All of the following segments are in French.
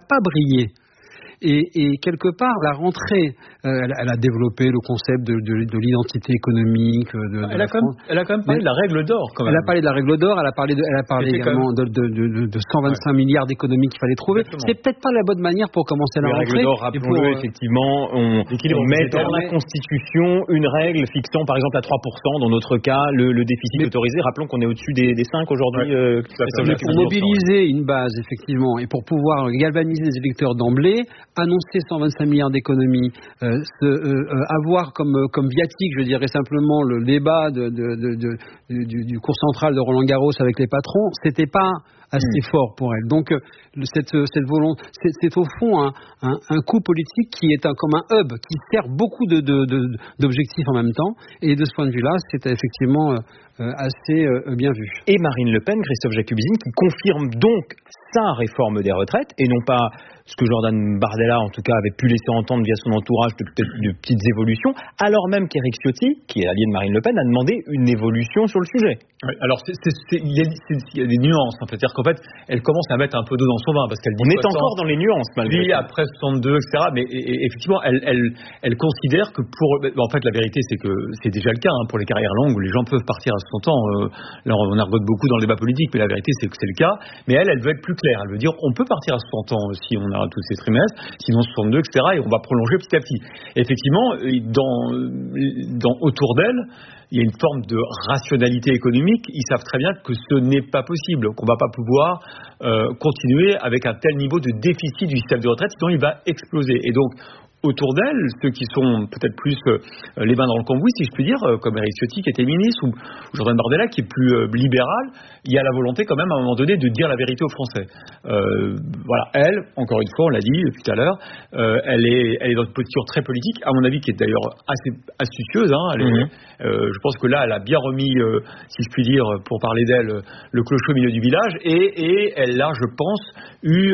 pas brillé. Et quelque part, la rentrée, elle a développé le concept de l'identité économique. Elle a quand même parlé de la règle d'or. Quand même. Elle a parlé de la règle d'or. Elle a parlé également de 125 milliards d'économies qu'il fallait trouver. Exactement. C'est peut-être pas la bonne manière pour commencer la rentrée. La règle d'or, rappelons-le, effectivement, on met dans la Constitution une règle fixant, par exemple, à 3%, dans notre cas, le déficit autorisé. Rappelons qu'on est au-dessus des 5 aujourd'hui. Pour mobiliser une base, effectivement, et pour pouvoir galvaniser les électeurs d'emblée, annoncer 125 milliards d'économies, avoir comme viatique, je dirais simplement, le débat du cours central de Roland Garros avec les patrons, c'était pas assez fort pour elle. Donc cette volonté, c'est au fond un coup politique qui est comme un hub qui sert beaucoup d'objectifs en même temps. Et de ce point de vue-là, c'était effectivement assez bien vu. Et Marine Le Pen, Christophe Jacubizine, qui confirme donc sa réforme des retraites et non pas ce que Jordan Bardella, en tout cas, avait pu laisser entendre via son entourage de petites évolutions, alors même qu'Éric Ciotti, qui est l'allié de Marine Le Pen, a demandé une évolution sur le sujet. Oui, alors il y a des nuances, en fait. C'est-à-dire qu'en fait, elle commence à mettre un peu d'eau dans son vin, parce qu'elle dit... On est encore dans les nuances, malgré tout. Après 62, etc. Mais effectivement, elle considère que en fait, la vérité, c'est que c'est déjà le cas, pour les carrières longues, où les gens peuvent partir à 60 ans. Là, on argote beaucoup dans le débat politique, mais la vérité, c'est que c'est le cas. Mais elle veut être plus claire. Elle veut dire, on peut partir à 60 ans si on a tous ces trimestres, sinon 62, etc. Et on va prolonger petit à petit. Et effectivement, autour d'elle, il y a une forme de rationalité économique. Ils savent très bien que ce n'est pas possible, qu'on ne va pas pouvoir continuer avec un tel niveau de déficit du système de retraite, sinon il va exploser. Et donc, autour d'elle, ceux qui sont peut-être plus les mains dans le cambouis, si je puis dire, comme Éric Ciotti qui était ministre, ou Jordan Bardella qui est plus libéral, il y a la volonté quand même à un moment donné de dire la vérité aux Français. Voilà, elle, encore une fois, on l'a dit depuis tout à l'heure, elle est dans une posture très politique, à mon avis, qui est d'ailleurs assez astucieuse. Je pense que là, elle a bien remis, si je puis dire, pour parler d'elle, le clocher au milieu du village, et elle a, je pense, eu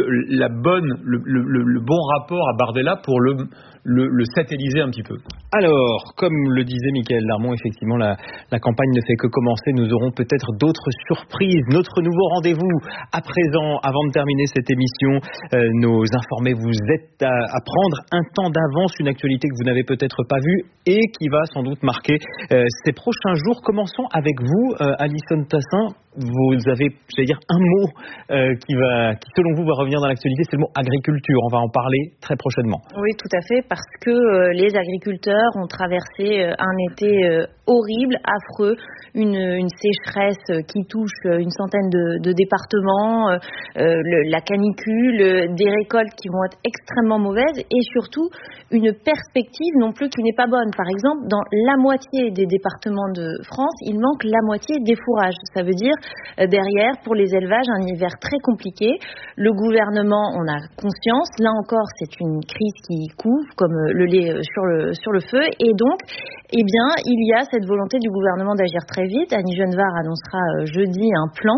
le bon rapport à Bardella pour le satelliser un petit peu. Alors, comme le disait Mickaël Darmon, effectivement, la campagne ne fait que commencer. Nous aurons peut-être d'autres surprises. Notre nouveau rendez-vous à présent, avant de terminer cette émission, nos informés vous aident à prendre un temps d'avance, une actualité que vous n'avez peut-être pas vue et qui va sans doute marquer ces prochains jours. Commençons avec vous, Alison Tassin. Vous avez, j'allais dire, un mot qui selon vous va revenir dans l'actualité, c'est le mot agriculture. On va en parler très prochainement. Oui, tout à fait, parce que les agriculteurs ont traversé un été horrible, affreux, une sécheresse qui touche une centaine de départements, la canicule, des récoltes qui vont être extrêmement mauvaises et surtout une perspective non plus qui n'est pas bonne. Par exemple, dans la moitié des départements de France, il manque la moitié des fourrages. Ça veut dire derrière, pour les élevages, un hiver très compliqué. Le gouvernement en a conscience. Là encore, c'est une crise qui couve comme le lait sur le feu. Et donc, il y a cette volonté du gouvernement d'agir très vite. Annie Genevard annoncera jeudi un plan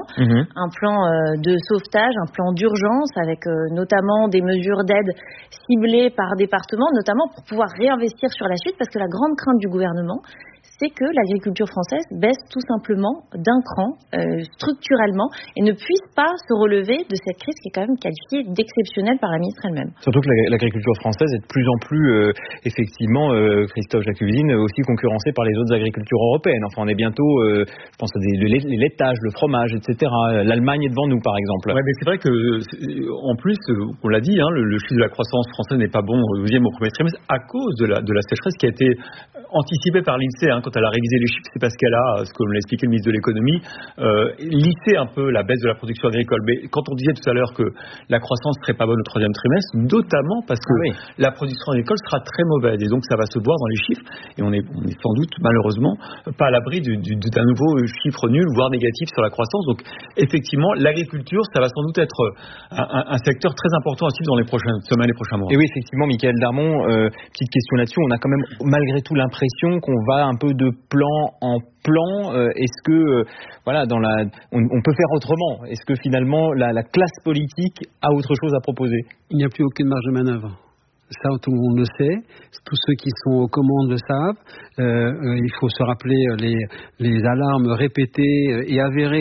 de sauvetage, un plan d'urgence avec notamment des mesures d'aide ciblées par département, notamment pour pouvoir réinvestir sur la suite, parce que la grande crainte du gouvernement, c'est que l'agriculture française baisse tout simplement d'un cran structurellement et ne puisse pas se relever de cette crise qui est quand même qualifiée d'exceptionnelle par la ministre elle-même. Surtout que l'agriculture française est de plus en plus, effectivement, Christophe Jacubizine, aussi concurrencée par les autres agricultures européennes. Enfin, on est bientôt, je pense à les laitages, le fromage, etc. L'Allemagne est devant nous, par exemple. Ouais, mais c'est vrai que, en plus, on l'a dit, le chiffre de la croissance française n'est pas bon au deuxième, au premier trimestre, à cause de la sécheresse qui a été anticipée par l'INSEE. Quand elle a révisé les chiffres, c'est parce qu'elle a, ce que l'a expliqué le ministre de l'économie, lissé un peu la baisse de la production agricole. Mais quand on disait tout à l'heure que la croissance serait pas bonne au troisième trimestre, notamment parce que la production agricole sera très mauvaise, et donc ça va se voir dans les chiffres, et on est sans doute malheureusement pas à l'abri d'un nouveau chiffre nul, voire négatif sur la croissance. Donc effectivement, l'agriculture, ça va sans doute être un secteur très important à suivre dans les prochaines semaines, les prochains mois. Et oui, effectivement, Mickaël Darmon, petite question là-dessus, on a quand même malgré tout l'impression qu'on va un peu de plan en plan. Est-ce que on peut faire autrement? Est-ce que finalement la classe politique a autre chose à proposer? Il n'y a plus aucune marge de manœuvre. Ça, tout le monde le sait. Tous ceux qui sont aux commandes le savent. Il faut se rappeler les alarmes répétées et avérées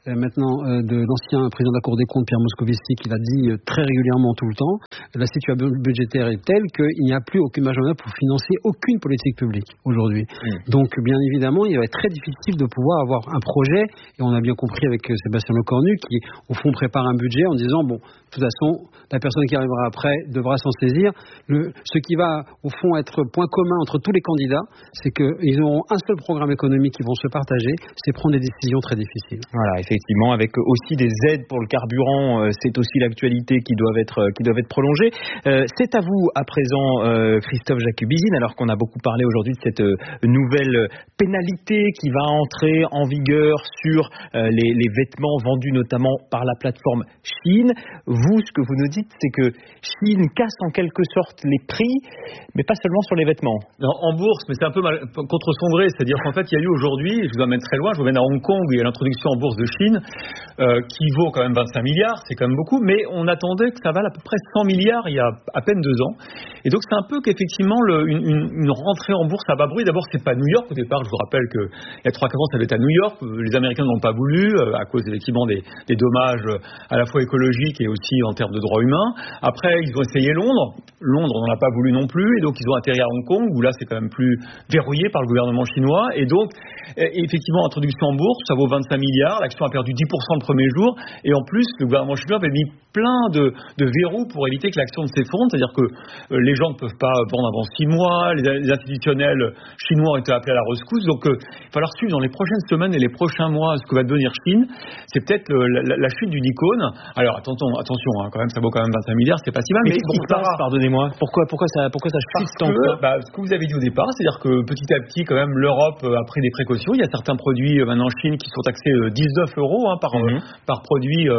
maintenant de l'ancien président de la Cour des comptes, Pierre Moscovici, qui l'a dit très régulièrement tout le temps. La situation budgétaire est telle qu'il n'y a plus aucune marge de manœuvre pour financer aucune politique publique aujourd'hui. Donc, bien évidemment, il va être très difficile de pouvoir avoir un projet, et on a bien compris avec Sébastien Lecornu, qui au fond prépare un budget en disant, bon, de toute façon, la personne qui arrivera après devra s'en saisir. Ce qui va au fond être point commun entre tous les candidats, c'est qu'ils auront un seul programme économique qu'ils vont se partager, c'est prendre des décisions très difficiles. Voilà, effectivement, avec aussi des aides pour le carburant, c'est aussi l'actualité qui doivent être prolongées. C'est à vous à présent, Christophe Jacubizine, alors qu'on a beaucoup parlé aujourd'hui de cette nouvelle pénalité qui va entrer en vigueur sur les vêtements vendus notamment par la plateforme Shein. Vous, ce que vous nous dites, c'est que Shein casse en quelque sorte les prix, mais pas seulement sur les vêtements. Non, en bourse, mais c'est un peu contre son gré, c'est-à-dire qu'en fait, il y a eu aujourd'hui, je vous emmène très loin, je vous emmène à Hong Kong, il y a l'introduction en bourse de Shein, qui vaut quand même 25 milliards, c'est quand même beaucoup, mais on attendait que ça vale à peu près 100 milliards il y a à peine 2 ans. Et donc c'est un peu qu'effectivement une rentrée en bourse à bas bruit. D'abord, c'est pas New York au départ, je vous rappelle qu'il y a 3-4 ans, ça devait être à New York, les Américains n'ont pas voulu, à cause effectivement des dommages à la fois écologiques et aussi en termes de droits humains. Après, ils ont essayé Londres n'en a pas voulu non plus, et donc ils ont atterri à Hong Kong, où là c'est quand même plus verrouillé par le gouvernement chinois, et donc effectivement, introduction en bourse, ça vaut 25 milliards, l'action a perdu 10% le premier jour, et en plus, le gouvernement chinois avait mis plein de verrous pour éviter que l'action ne s'effondre, c'est-à-dire que les gens ne peuvent pas vendre avant 6 mois, les institutionnels chinois ont été appelés à la rescousse, donc il va falloir suivre dans les prochaines semaines et les prochains mois ce que va devenir Shein. C'est peut-être la chute d'une icône. Alors attention, quand même, ça vaut quand même 25 milliards, c'est pas si mal. Mais qu'est-ce qui se passe, pardonnez-moi, pourquoi ça chute tant que ça? Ce que vous avez dit au départ, c'est-à-dire que petit à petit, quand même, l'Europe a pris des précautions. Il y a certains produits maintenant en Chine qui sont taxés 19 € par produit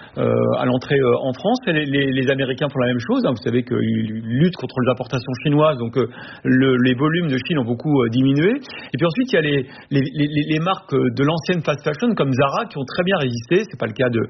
à l'entrée en France. Et les Américains font la même chose. Vous savez qu'ils luttent contre les importations chinoises, donc les volumes de Chine ont beaucoup diminué. Et puis ensuite, il y a les marques de l'ancienne fast fashion comme Zara qui ont très bien résisté. C'est pas le cas de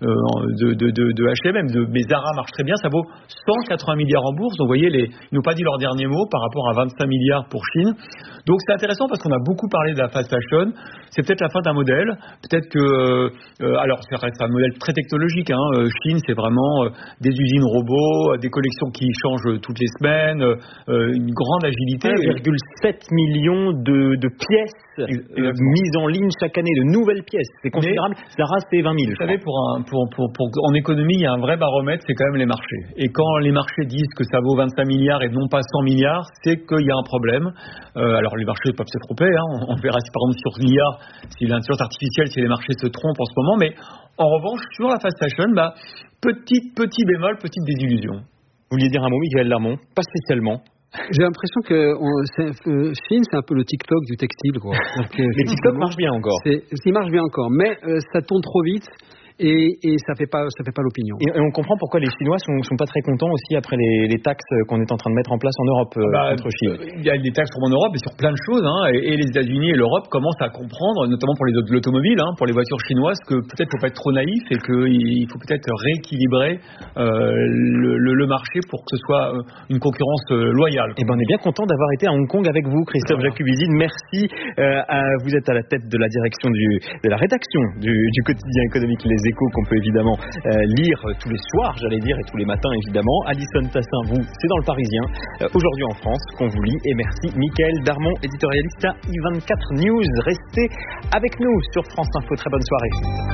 H&M, mais Zara marche très bien. Ça vaut 180 milliards en bourse. Donc vous voyez, ils n'ont pas dit leur dernier mot par rapport à 25 milliards pour Chine. Donc c'est intéressant parce qu'on a beaucoup parlé de la fast fashion. C'est peut-être la fin d'un modèle. Peut-être que alors ça reste un modèle très technologique. Chine, c'est vraiment des usines robots, des collections qui changent toutes les semaines, une grande agilité. 1,7 million de pièces mises en ligne chaque année, de nouvelles pièces. C'est considérable. Zara, c'est 20 000. Vous savez, en économie, il y a un vrai baromètre, c'est quand même les marchés. Et quand les marchés disent que ça vaut 25 milliards et non pas 100 milliards, c'est qu'il y a un problème. Alors les marchés peuvent se tromper. On verra si par exemple sur l'IA, si l'intelligence artificielle, si les marchés se trompent en ce moment. Mais en revanche, sur la fast fashion, petit bémol, petite désillusion. Vous vouliez dire un mot, Michael Darmon? Pas spécialement. J'ai l'impression que Shein, c'est un peu le TikTok du textile, quoi. Les TikTok marchent bien encore. Il marche bien encore, mais ça tourne trop vite. Et ça fait pas l'opinion. Et on comprend pourquoi les Chinois sont pas très contents aussi après les taxes qu'on est en train de mettre en place en Europe contre Chine. Il y a des taxes en Europe et sur plein de choses, et les États-Unis et l'Europe commencent à comprendre, notamment pour l'automobile, pour les voitures chinoises, que peut-être faut pas être trop naïf et qu'il faut peut-être rééquilibrer le marché pour que ce soit une concurrence loyale. Et on est bien content d'avoir été à Hong Kong avec vous, Christophe Jacubizine. Merci. Vous êtes à la tête de la direction de la rédaction du quotidien économique Les Échos, qu'on peut évidemment lire tous les soirs, j'allais dire, et tous les matins évidemment. Alison Tassin, vous, c'est dans le Parisien, aujourd'hui en France, qu'on vous lit. Et merci Michael Darmon, éditorialiste à I24 News. Restez avec nous sur France Info. Très bonne soirée.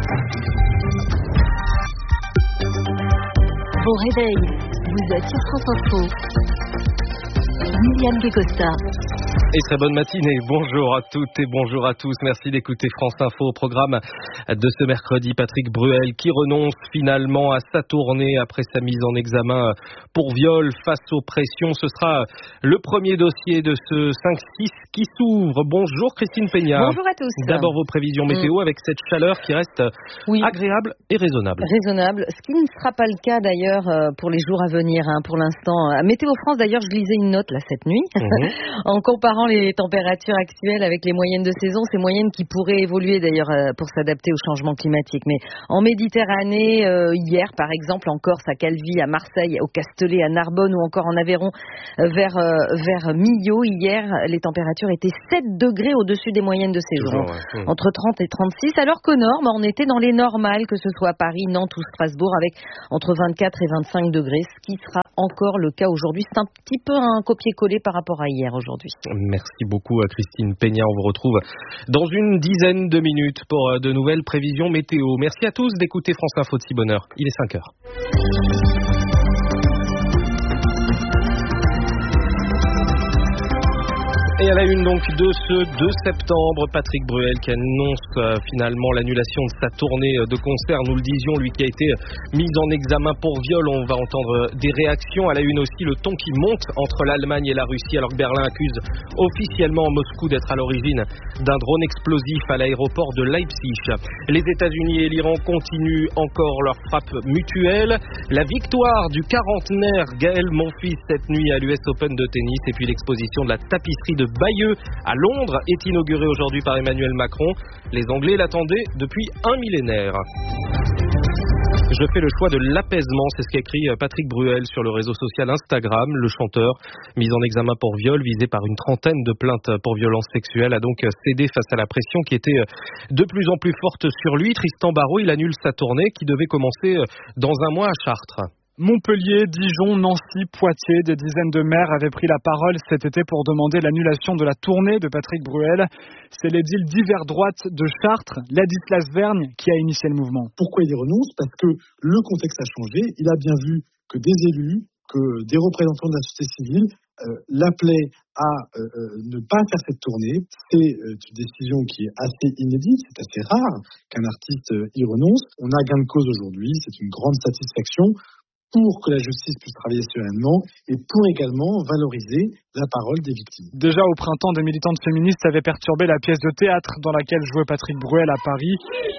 Bon réveil, vous êtes sur France Info. Liliane Guécosta. Et très bonne matinée, bonjour à toutes et bonjour à tous, merci d'écouter France Info. Au programme de ce mercredi, Patrick Bruel qui renonce finalement à sa tournée après sa mise en examen pour viol face aux pressions. Ce sera le premier dossier de ce 5-6 qui s'ouvre. Bonjour Christine Peña. Bonjour à tous. D'abord vos prévisions météo avec cette chaleur qui reste agréable et raisonnable. Raisonnable, ce qui ne sera pas le cas d'ailleurs pour les jours à venir pour l'instant. À Météo France d'ailleurs, je lisais une note là cette nuit en comparant concernant les températures actuelles avec les moyennes de saison, ces moyennes qui pourraient évoluer d'ailleurs pour s'adapter au changement climatique. Mais en Méditerranée, hier par exemple, en Corse, à Calvi, à Marseille, au Castellet, à Narbonne ou encore en Aveyron, vers Millau, hier, les températures étaient 7 degrés au-dessus des moyennes de saison, entre 30 et 36, alors qu'au nord, on était dans les normales, que ce soit à Paris, Nantes ou Strasbourg, avec entre 24 et 25 degrés, ce qui sera encore le cas aujourd'hui. C'est un petit peu un copier-coller par rapport à hier aujourd'hui. Merci beaucoup à Christine Peña. On vous retrouve dans une dizaine de minutes pour de nouvelles prévisions météo. Merci à tous d'écouter France Info de si bonne heure. Il est 5 heures. Et à la une donc de ce 2 septembre, Patrick Bruel qui annonce finalement l'annulation de sa tournée de concert. Nous le disions, lui qui a été mis en examen pour viol. On va entendre des réactions. À la une aussi, le ton qui monte entre l'Allemagne et la Russie, alors que Berlin accuse officiellement Moscou d'être à l'origine d'un drone explosif à l'aéroport de Leipzig. Les États-Unis et l'Iran continuent encore leur frappe mutuelle. La victoire du quarantenaire Gaël Monfils cette nuit à l'US Open de tennis, et puis l'exposition de la tapisserie de Bayeux à Londres est inaugurée aujourd'hui par Emmanuel Macron. Les Anglais l'attendaient depuis un millénaire. Je fais le choix de l'apaisement, c'est ce qu'écrit Patrick Bruel sur le réseau social Instagram. Le chanteur, mis en examen pour viol, visé par une trentaine de plaintes pour violences sexuelles, a donc cédé face à la pression qui était de plus en plus forte sur lui. Tristan Barrault, il annule sa tournée qui devait commencer dans un mois à Chartres. Montpellier, Dijon, Nancy, Poitiers, des dizaines de maires avaient pris la parole cet été pour demander l'annulation de la tournée de Patrick Bruel. C'est l'édile d'hiver droite de Chartres, Ladislas Vergne, qui a initié le mouvement. Pourquoi il y renonce ? Parce que le contexte a changé. Il a bien vu que des élus, que des représentants de la société civile l'appelaient à ne pas faire cette tournée. C'est une décision qui est assez inédite, c'est assez rare qu'un artiste y renonce. On a gain de cause aujourd'hui, c'est une grande satisfaction pour que la justice puisse travailler sereinement et pour également valoriser la parole des victimes. Déjà au printemps, des militantes féministes avaient perturbé la pièce de théâtre dans laquelle jouait Patrick Bruel à Paris.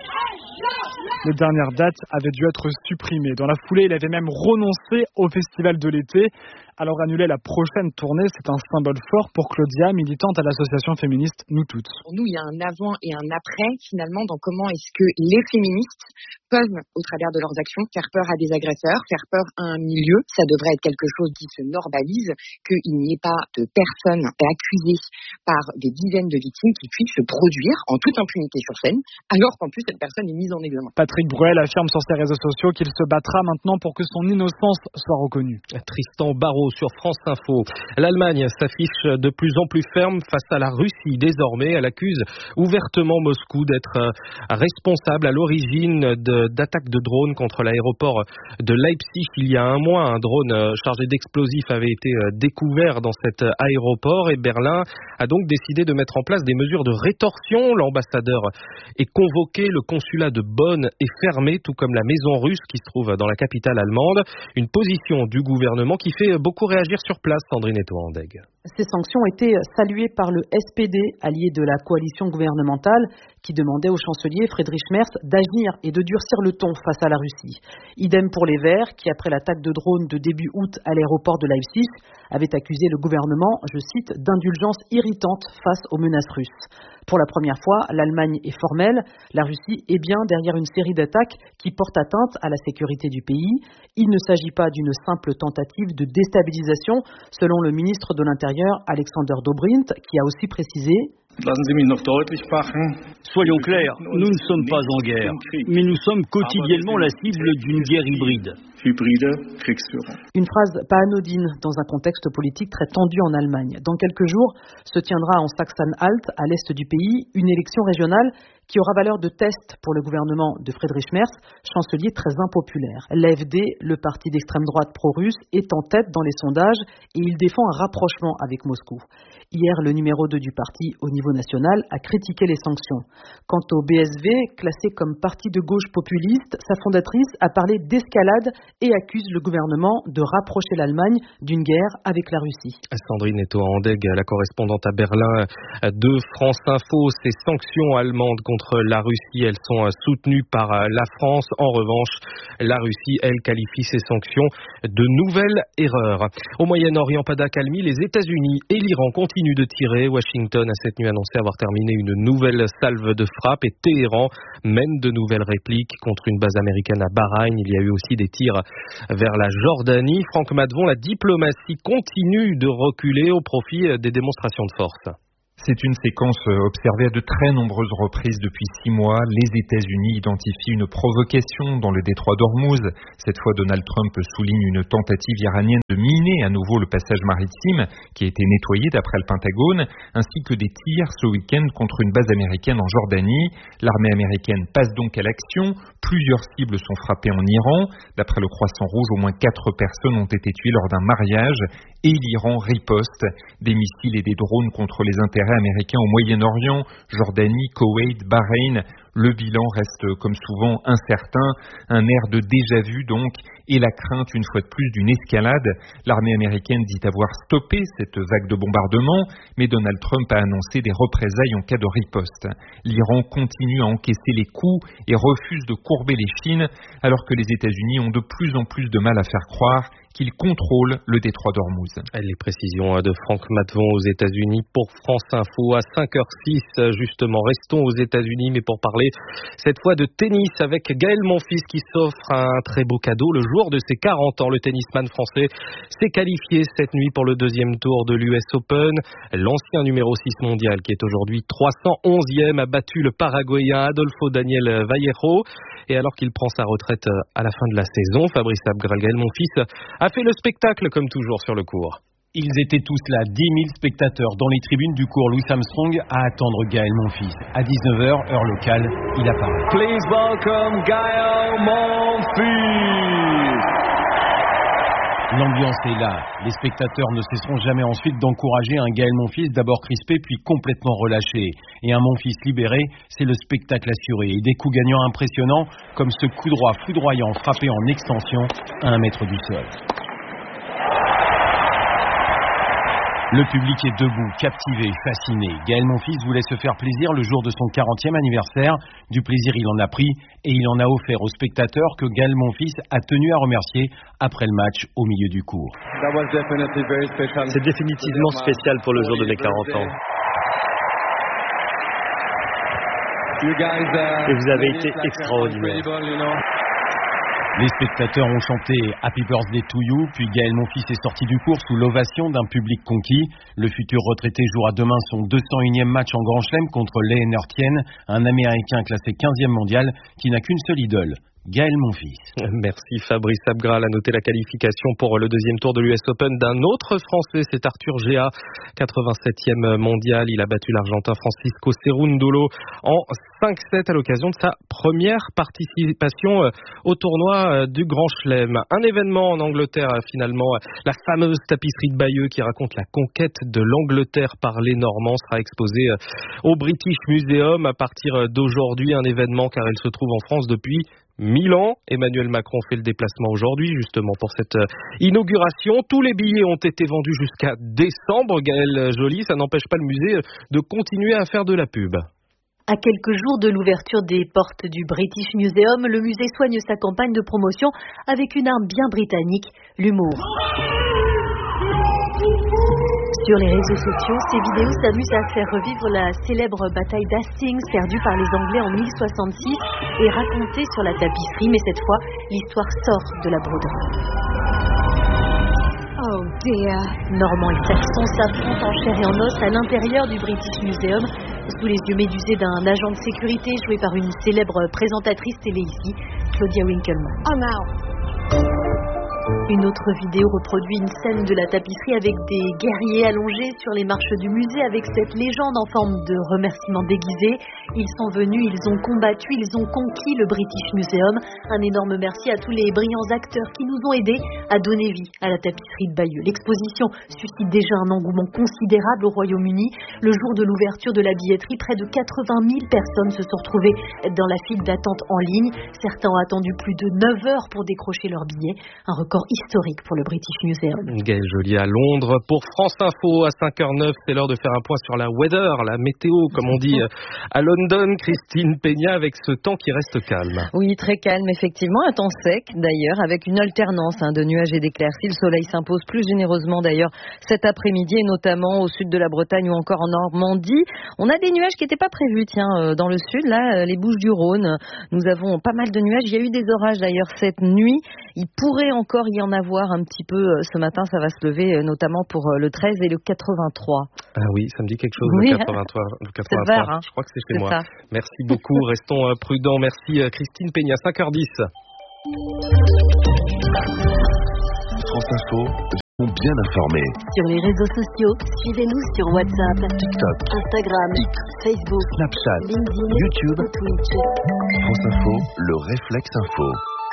Les dernières dates avaient dû être supprimées. Dans la foulée, il avait même renoncé au festival de l'été. Alors annuler la prochaine tournée, c'est un symbole fort pour Claudia, militante à l'association féministe Nous Toutes. Pour nous, il y a un avant et un après, finalement, dans comment est-ce que les féministes peuvent, au travers de leurs actions, faire peur à des agresseurs, faire peur à un milieu. Ça devrait être quelque chose qui se normalise, qu'il n'y ait pas de personnes accusées par des dizaines de victimes qui puissent se produire en toute impunité sur scène, alors qu'en plus cette personne est mise en examen. Patrick Bruel affirme sur ses réseaux sociaux qu'il se battra maintenant pour que son innocence soit reconnue. Tristan Barrault sur France Info. L'Allemagne s'affiche de plus en plus ferme face à la Russie. Désormais, elle accuse ouvertement Moscou d'être responsable à l'origine d'attaques de drones contre l'aéroport de Leipzig. Il y a un mois, un drone chargé d'explosifs avait été découvert dans cet aéroport et Berlin a donc décidé de mettre en place des mesures de rétorsion. L'ambassadeur est convoqué, le consulat de Bonn est fermé, tout comme la maison russe qui se trouve dans la capitale allemande. Une position du gouvernement qui fait beaucoup réagir sur place, Sandrine Etoandeg. Ces sanctions ont été saluées par le SPD, allié de la coalition gouvernementale, qui demandait au chancelier Friedrich Merz d'agir et de durcir le ton face à la Russie. Idem pour les Verts, qui après l'attaque de drone de début août à l'aéroport de Leipzig, avaient accusé le gouvernement, je cite, d'indulgence irritante face aux menaces russes. Pour la première fois, l'Allemagne est formelle, la Russie est bien derrière une série d'attaques qui portent atteinte à la sécurité du pays. Il ne s'agit pas d'une simple tentative de déstabilisation, selon le ministre de l'Intérieur Alexander Dobrindt, qui a aussi précisé: Soyons clairs, nous ne sommes pas en guerre, mais nous sommes quotidiennement la cible d'une guerre hybride. Une phrase pas anodine dans un contexte politique très tendu en Allemagne. Dans quelques jours se tiendra en Sachsen-Anhalt, à l'est du pays, une élection régionale qui aura valeur de test pour le gouvernement de Friedrich Merz, chancelier très impopulaire. L'AfD, le parti d'extrême droite pro-russe, est en tête dans les sondages et il défend un rapprochement avec Moscou. Hier, le numéro 2 du parti au niveau niveau national, a critiqué les sanctions. Quant au BSV, classé comme parti de gauche populiste, sa fondatrice a parlé d'escalade et accuse le gouvernement de rapprocher l'Allemagne d'une guerre avec la Russie. Sandrine Etoa-Andeg, la correspondante à Berlin de France Info. Ces sanctions allemandes contre la Russie, elles sont soutenues par la France. En revanche, la Russie, elle, qualifie ces sanctions de nouvelles erreurs. Au Moyen-Orient, pas d'accalmie, les États-Unis et l'Iran continuent de tirer. Washington a cette nuit annoncé avoir terminé une nouvelle salve de frappe et Téhéran mène de nouvelles répliques contre une base américaine à Bahreïn. Il y a eu aussi des tirs vers la Jordanie. Franck Matvon, la diplomatie continue de reculer au profit des démonstrations de force. C'est une séquence observée à de très nombreuses reprises depuis 6 mois. Les États-Unis identifient une provocation dans le détroit d'Ormuz. Cette fois, Donald Trump souligne une tentative iranienne de miner à nouveau le passage maritime qui a été nettoyé d'après le Pentagone, ainsi que des tirs ce week-end contre une base américaine en Jordanie. L'armée américaine passe donc à l'action. Plusieurs cibles sont frappées en Iran. D'après le Croissant Rouge, au moins 4 personnes ont été tuées lors d'un mariage. Et l'Iran riposte des missiles et des drones contre les intérêts américains au Moyen-Orient, Jordanie, Koweït, Bahreïn. Le bilan reste comme souvent incertain, un air de déjà-vu donc, et la crainte une fois de plus d'une escalade. L'armée américaine dit avoir stoppé cette vague de bombardements, mais Donald Trump a annoncé des représailles en cas de riposte. L'Iran continue à encaisser les coups et refuse de courber les chines, alors que les États-Unis ont de plus en plus de mal à faire croire qu'il contrôle le détroit d'Ormuz. Les précisions de Franck Matvon aux États-Unis pour France Info à 5h06. Justement, restons aux États-Unis, mais pour parler cette fois de tennis avec Gaël Monfils qui s'offre un très beau cadeau. Le jour de ses 40 ans, le tennisman français s'est qualifié cette nuit pour le deuxième tour de l'US Open. L'ancien numéro 6 mondial, qui est aujourd'hui 311e, a battu le Paraguayen Adolfo Daniel Vallejo. Et alors qu'il prend sa retraite à la fin de la saison, Fabrice Abgral, Gaël Monfils a fait le spectacle comme toujours sur le court. Ils étaient tous là, 10 000 spectateurs dans les tribunes du cours Louis Armstrong à attendre Gaël Monfils. À 19h, heure locale, il apparaît. Please welcome Gaël Monfils. L'ambiance est là. Les spectateurs ne cesseront jamais ensuite d'encourager un Gaël Monfils d'abord crispé puis complètement relâché. Et un Monfils libéré, c'est le spectacle assuré. Et des coups gagnants impressionnants comme ce coup droit foudroyant frappé en extension à 1 mètre du sol. Le public est debout, captivé, fasciné. Gaël Monfils voulait se faire plaisir le jour de son 40e anniversaire. Du plaisir, il en a pris et il en a offert aux spectateurs que Gaël Monfils a tenu à remercier après le match au milieu du cours. C'est définitivement spécial pour le jour de mes 40 ans. Et vous avez été extraordinaire. Les spectateurs ont chanté Happy Birthday to You, puis Gaël Monfils est sorti du cours sous l'ovation d'un public conquis. Le futur retraité jouera demain son 201e match en Grand Chelem contre Lennart Tien, un Américain classé 15e mondial qui n'a qu'une seule idole, Gaël Monfils. Merci Fabrice Abgral. À noter la qualification pour le deuxième tour de l'US Open d'un autre Français, c'est Arthur Géa, 87e mondial. Il a battu l'Argentin Francisco Cerundolo en 5-7 à l'occasion de sa première participation au tournoi du Grand Chelem. Un événement en Angleterre finalement, la fameuse tapisserie de Bayeux qui raconte la conquête de l'Angleterre par les Normands sera exposée au British Museum à partir d'aujourd'hui. Un événement car elle se trouve en France depuis 1000 ans. Emmanuel Macron fait le déplacement aujourd'hui justement pour cette inauguration. Tous les billets ont été vendus jusqu'à décembre. Gaël Joly, ça n'empêche pas le musée de continuer à faire de la pub. À quelques jours de l'ouverture des portes du British Museum, le musée soigne sa campagne de promotion avec une arme bien britannique, l'humour. Sur les réseaux sociaux, ces vidéos s'amusent à faire revivre la célèbre bataille d'Hastings perdue par les Anglais en 1066 et racontée sur la tapisserie, mais cette fois, l'histoire sort de la broderie. Oh dear. Normands et Saxons s'affrontent en chair et en os à l'intérieur du British Museum, sous les yeux médusés d'un agent de sécurité joué par une célèbre présentatrice télé ici, Claudia Winkleman. Oh no. Une autre vidéo reproduit une scène de la tapisserie avec des guerriers allongés sur les marches du musée avec cette légende en forme de remerciement déguisé. Ils sont venus, ils ont combattu, ils ont conquis le British Museum. Un énorme merci à tous les brillants acteurs qui nous ont aidés à donner vie à la tapisserie de Bayeux. L'exposition suscite déjà un engouement considérable au Royaume-Uni. Le jour de l'ouverture de la billetterie, près de 80 000 personnes se sont retrouvées dans la file d'attente en ligne. Certains ont attendu plus de 9 heures pour décrocher leur billet. Un record historique pour le British Museum. Gaël Joly à Londres pour France Info à 5h09. C'est l'heure de faire un point sur la weather, la météo, comme on dit à London. Christine Peña avec ce temps qui reste calme. Oui, très calme, effectivement. Un temps sec, d'ailleurs, avec une alternance de nuages et d'éclaircies. Le soleil s'impose plus généreusement, d'ailleurs, cet après-midi, et notamment au sud de la Bretagne ou encore en Normandie. On a des nuages qui n'étaient pas prévus, dans le sud, là, les Bouches-du-Rhône. Nous avons pas mal de nuages. Il y a eu des orages, d'ailleurs, cette nuit. Il pourrait encore y en avoir un petit peu ce matin, ça va se lever notamment pour le 13 et le 83. Ah oui, ça me dit quelque chose, oui, le 83. Le 83. C'est vert, je crois que c'est chez moi. Ça. Merci beaucoup, restons prudents. Merci Christine Peña, 5h10. France Info, bien informés. Sur les réseaux sociaux, suivez-nous sur WhatsApp, TikTok, Instagram, Facebook, Snapchat, LinkedIn, YouTube, Twitch. France Info, le réflexe info.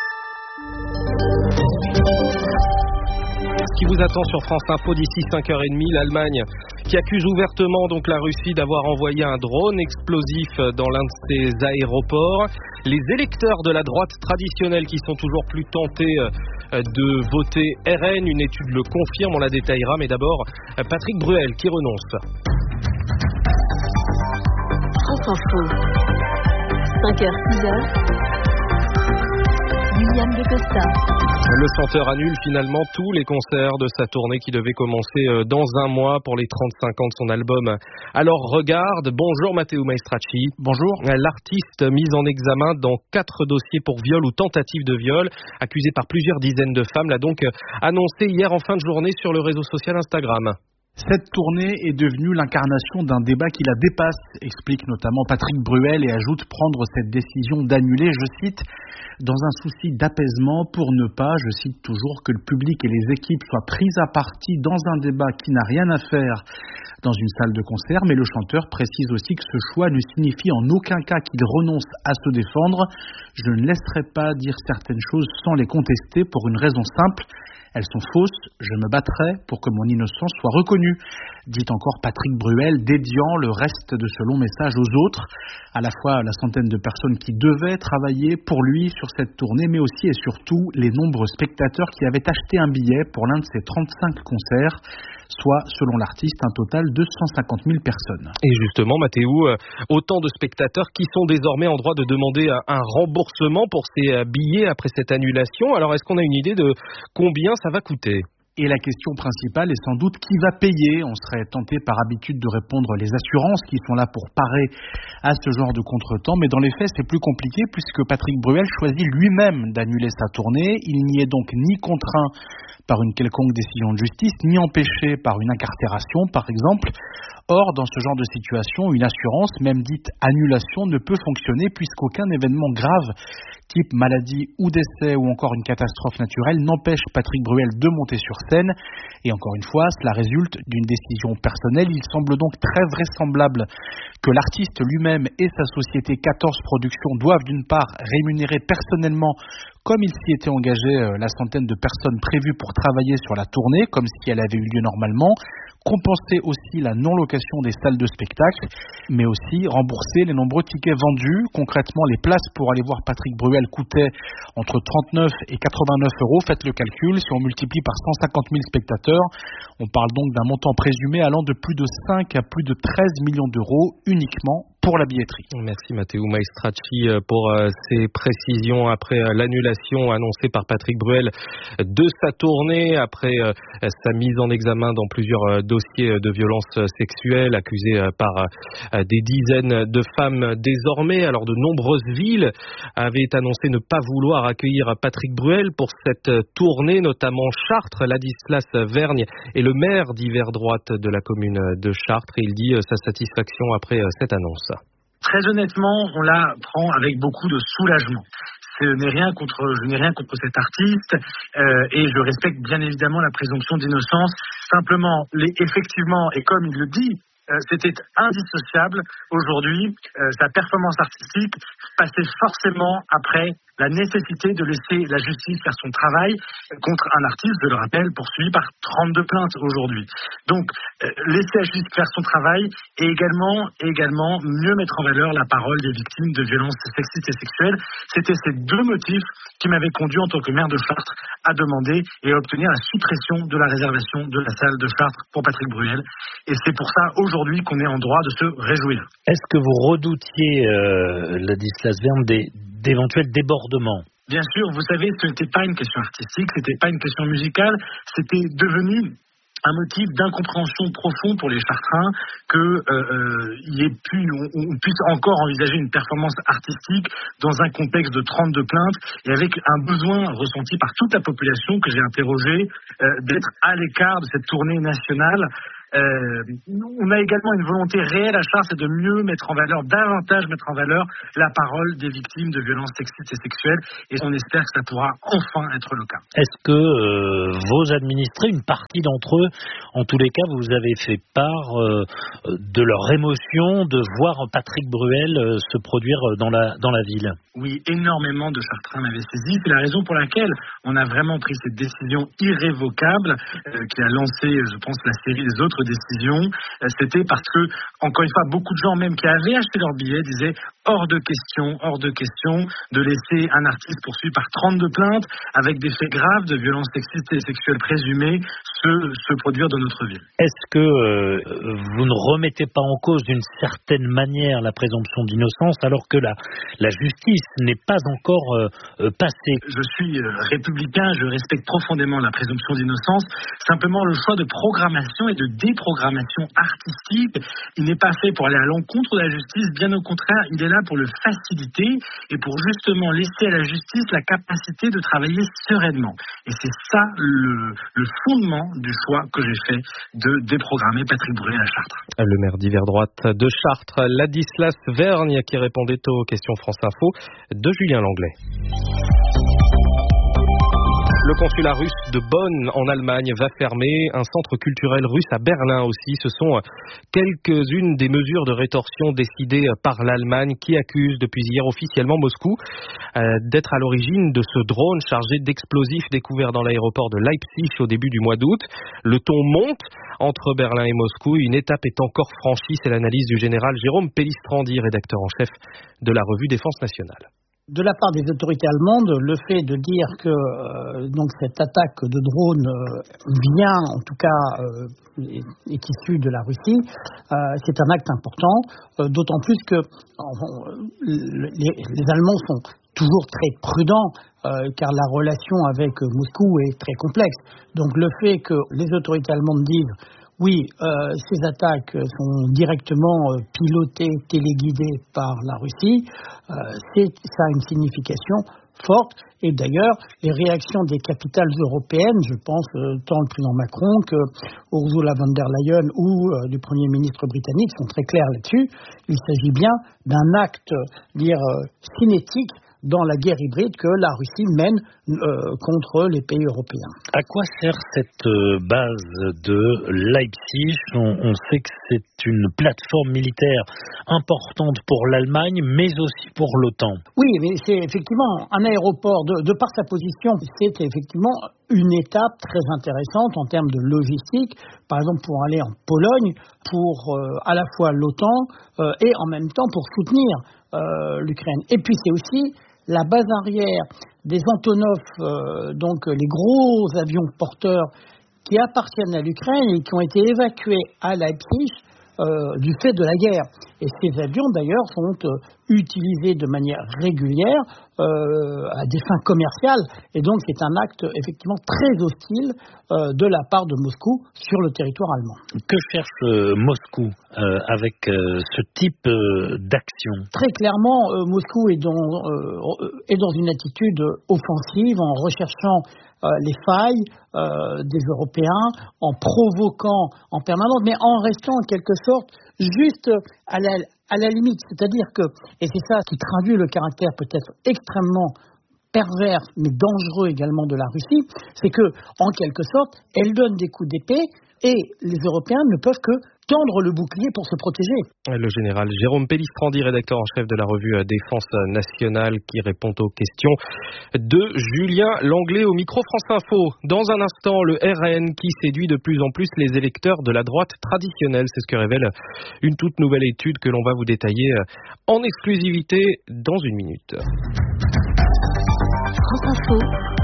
Ce qui vous attend sur France Info d'ici 5h30, l'Allemagne qui accuse ouvertement donc la Russie d'avoir envoyé un drone explosif dans l'un de ses aéroports. Les électeurs de la droite traditionnelle qui sont toujours plus tentés de voter RN, une étude le confirme, on la détaillera, mais d'abord Patrick Bruel qui renonce. France Info, 5h, 6h. William de Costa. Le chanteur annule finalement tous les concerts de sa tournée qui devait commencer dans un mois pour les 35 ans de son album. Alors regarde, bonjour Matteo Maestracci. Bonjour. L'artiste mis en examen dans 4 dossiers pour viol ou tentative de viol, accusé par plusieurs dizaines de femmes, l'a donc annoncé hier en fin de journée sur le réseau social Instagram. Cette tournée est devenue l'incarnation d'un débat qui la dépasse, explique notamment Patrick Bruel et ajoute prendre cette décision d'annuler, je cite, dans un souci d'apaisement pour ne pas, je cite toujours, que le public et les équipes soient prises à partie dans un débat qui n'a rien à faire dans une salle de concert, mais le chanteur précise aussi que ce choix ne signifie en aucun cas qu'il renonce à se défendre. Je ne laisserai pas dire certaines choses sans les contester pour une raison simple. Elles sont fausses, je me battrai pour que mon innocence soit reconnue, dit encore Patrick Bruel, dédiant le reste de ce long message aux autres, à la fois la centaine de personnes qui devaient travailler pour lui sur cette tournée, mais aussi et surtout les nombreux spectateurs qui avaient acheté un billet pour l'un de ses 35 concerts, soit, selon l'artiste, un total de 150 000 personnes. Et justement, Mathéo, autant de spectateurs qui sont désormais en droit de demander un remboursement pour ces billets après cette annulation. Alors, est-ce qu'on a une idée de combien ça va coûter ? Et la question principale est sans doute qui va payer. On serait tenté par habitude de répondre les assurances qui sont là pour parer à ce genre de contretemps, mais dans les faits c'est plus compliqué puisque Patrick Bruel choisit lui-même d'annuler sa tournée. Il n'y est donc ni contraint par une quelconque décision de justice, ni empêché par une incarcération par exemple. Or, dans ce genre de situation, une assurance, même dite annulation, ne peut fonctionner puisqu'aucun événement grave, type maladie ou décès ou encore une catastrophe naturelle, n'empêche Patrick Bruel de monter sur scène. Et encore une fois, cela résulte d'une décision personnelle. Il semble donc très vraisemblable que l'artiste lui-même et sa société 14 Productions doivent d'une part rémunérer personnellement, comme il s'y était engagé, la centaine de personnes prévues pour travailler sur la tournée, comme si elle avait eu lieu normalement, compenser aussi la non-location des salles de spectacle, mais aussi rembourser les nombreux tickets vendus. Concrètement, les places pour aller voir Patrick Bruel coûtaient entre 39 et 89 euros. Faites le calcul, si on multiplie par 150 000 spectateurs, on parle donc d'un montant présumé allant de plus de 5 à plus de 13 millions d'euros uniquement pour la billetterie. Merci Matteo Maestracci pour ces précisions après l'annulation annoncée par Patrick Bruel de sa tournée, après sa mise en examen dans plusieurs dossiers de violences sexuelles, accusé par des dizaines de femmes désormais. Alors de nombreuses villes avaient annoncé ne pas vouloir accueillir Patrick Bruel pour cette tournée, notamment Chartres, Ladislas Vergne et le maire d'hiver droite de la commune de Chartres. Et il dit sa satisfaction après cette annonce. Très honnêtement, on la prend avec beaucoup de soulagement. Je n'ai rien contre cet artiste et je respecte bien évidemment la présomption d'innocence. Simplement, effectivement, et comme il le dit, c'était indissociable aujourd'hui, sa performance artistique passait forcément après la nécessité de laisser la justice faire son travail contre un artiste, je le rappelle, poursuivi par 32 plaintes aujourd'hui. Donc, laisser la justice faire son travail et également mieux mettre en valeur la parole des victimes de violences sexistes et sexuelles. C'était ces deux motifs qui m'avaient conduit en tant que maire de Chartres à demander et à obtenir la suppression de la réservation de la salle de Chartres pour Patrick Bruel. Et c'est pour ça aujourd'hui qu'on est en droit de se réjouir. Est-ce que vous redoutiez, Ladislas Verne, d'éventuels débordements? Bien sûr, vous savez, ce n'était pas une question artistique, c'était pas une question musicale, c'était devenu un motif d'incompréhension profond pour les Chartrains qu'on puisse encore envisager une performance artistique dans un contexte de 32 plaintes et avec un besoin ressenti par toute la population que j'ai interrogé d'être à l'écart de cette tournée nationale. On a également une volonté réelle à Chartres, c'est de mieux davantage mettre en valeur la parole des victimes de violences sexistes et sexuelles, et on espère que ça pourra enfin être le cas. Est-ce que vos administrés, une partie d'entre eux, en tous les cas, vous avez fait part de leur émotion de voir Patrick Bruel se produire dans la ville? Oui, énormément de Chartrains m'avaient saisi. C'est la raison pour laquelle on a vraiment pris cette décision irrévocable qui a lancé, je pense, la série des autres décisions. C'était parce que, encore une fois, beaucoup de gens même qui avaient acheté leur billet disaient hors de question de laisser un artiste poursuivi par 32 plaintes avec des faits graves de violences sexistes et sexuelles présumées se produire dans notre ville. Est-ce que vous ne remettez pas en cause d'une certaine manière la présomption d'innocence alors que la justice n'est pas encore passée? Je suis républicain, je respecte profondément la présomption d'innocence. Simplement, le choix de programmation et de déprogrammation artistique, il n'est pas fait pour aller à l'encontre de la justice, bien au contraire, il est là pour le faciliter et pour justement laisser à la justice la capacité de travailler sereinement. Et c'est ça le fondement du choix que j'ai fait de déprogrammer Patrick Bruel à Chartres. Le maire d'hiver droite de Chartres, Ladislas Vergne, qui répondait aux questions France Info de Julien Langlais. Le consulat russe de Bonn en Allemagne va fermer, un centre culturel russe à Berlin aussi. Ce sont quelques-unes des mesures de rétorsion décidées par l'Allemagne qui accuse depuis hier officiellement Moscou d'être à l'origine de ce drone chargé d'explosifs découvert dans l'aéroport de Leipzig au début du mois d'août. Le ton monte entre Berlin et Moscou. Une étape est encore franchie, c'est l'analyse du général Jérôme Pellistrandi, rédacteur en chef de la revue Défense nationale. De la part des autorités allemandes, le fait de dire que donc cette attaque de drone vient, en tout cas, est issue de la Russie, c'est un acte important, d'autant plus que les Allemands sont toujours très prudents, car la relation avec Moscou est très complexe. Donc le fait que les autorités allemandes disent oui, ces attaques sont directement pilotées, téléguidées par la Russie. Ça a une signification forte. Et d'ailleurs, les réactions des capitales européennes, je pense tant le président Macron que Ursula von der Leyen ou du Premier ministre britannique sont très claires là-dessus. Il s'agit bien d'un acte, cinétique dans la guerre hybride que la Russie mène contre les pays européens. À quoi sert cette base de Leipzig? On sait que c'est une plateforme militaire importante pour l'Allemagne, mais aussi pour l'OTAN. Oui, mais c'est effectivement un aéroport, de par sa position, c'est effectivement une étape très intéressante en termes de logistique, par exemple pour aller en Pologne, pour à la fois l'OTAN et en même temps pour soutenir l'Ukraine. Et puis c'est aussi la base arrière des Antonov, donc les gros avions porteurs qui appartiennent à l'Ukraine et qui ont été évacués à Leipzig du fait de la guerre. Et ces avions d'ailleurs sont utilisés de manière régulière à des fins commerciales. Et donc c'est un acte effectivement très hostile de la part de Moscou sur le territoire allemand. Que cherche Moscou avec ce type d'action? Très clairement, Moscou est dans une attitude offensive en recherchant les failles des Européens, en provoquant en permanence, mais en restant en quelque sorte juste à la limite. C'est-à-dire que, et c'est ça qui traduit le caractère peut-être extrêmement pervers mais dangereux également de la Russie, c'est que, en quelque sorte, elle donne des coups d'épée et les Européens ne peuvent que tendre le bouclier pour se protéger. Le général Jérôme Pellistrandi, rédacteur en chef de la revue Défense nationale, qui répond aux questions de Julien Langlais au micro France Info. Dans un instant, le RN qui séduit de plus en plus les électeurs de la droite traditionnelle. C'est ce que révèle une toute nouvelle étude que l'on va vous détailler en exclusivité dans une minute. France Info.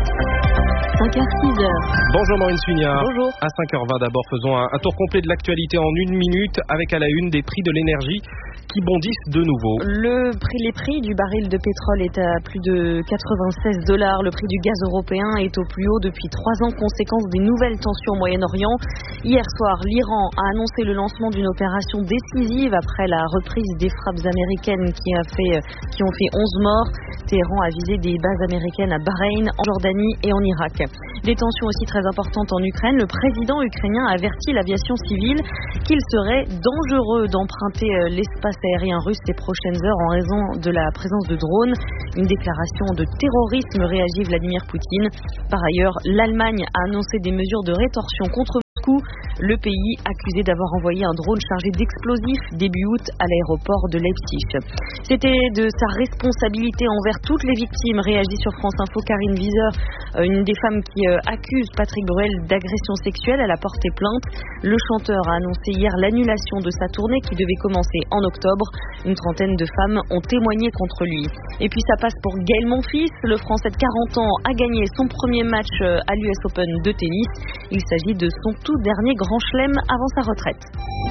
5h, 6h. Bonjour Maureen Sugnard. Bonjour. À 5h20 d'abord, faisons un tour complet de l'actualité en une minute avec à la une des prix de l'énergie qui bondissent de nouveau. Les prix du baril de pétrole est à plus de $96. Le prix du gaz européen est au plus haut depuis 3 ans, conséquence des nouvelles tensions au Moyen-Orient. Hier soir, l'Iran a annoncé le lancement d'une opération décisive après la reprise des frappes américaines qui ont fait 11 morts. Téhéran a visé des bases américaines à Bahreïn, en Jordanie et en Irak. Des tensions aussi très importantes en Ukraine. Le président ukrainien a averti l'aviation civile qu'il serait dangereux d'emprunter l'espace aérien russe ces prochaines heures en raison de la présence de drones. Une déclaration de terrorisme, réagit Vladimir Poutine. Par ailleurs, l'Allemagne a annoncé des mesures de rétorsion contre Moscou. Le pays accusé d'avoir envoyé un drone chargé d'explosifs début août à l'aéroport de Leipzig. C'était de sa responsabilité envers toutes les victimes, réagit sur France Info Karine Wieser, une des femmes qui accuse Patrick Bruel d'agression sexuelle. Elle a porté plainte. Le chanteur a annoncé hier l'annulation de sa tournée qui devait commencer en octobre. Une trentaine de femmes ont témoigné contre lui. Et puis ça passe pour Gaël Monfils. Le Français de 40 ans a gagné son premier match à l'US Open de tennis. Il s'agit de son tout dernier grand chelem avant sa retraite.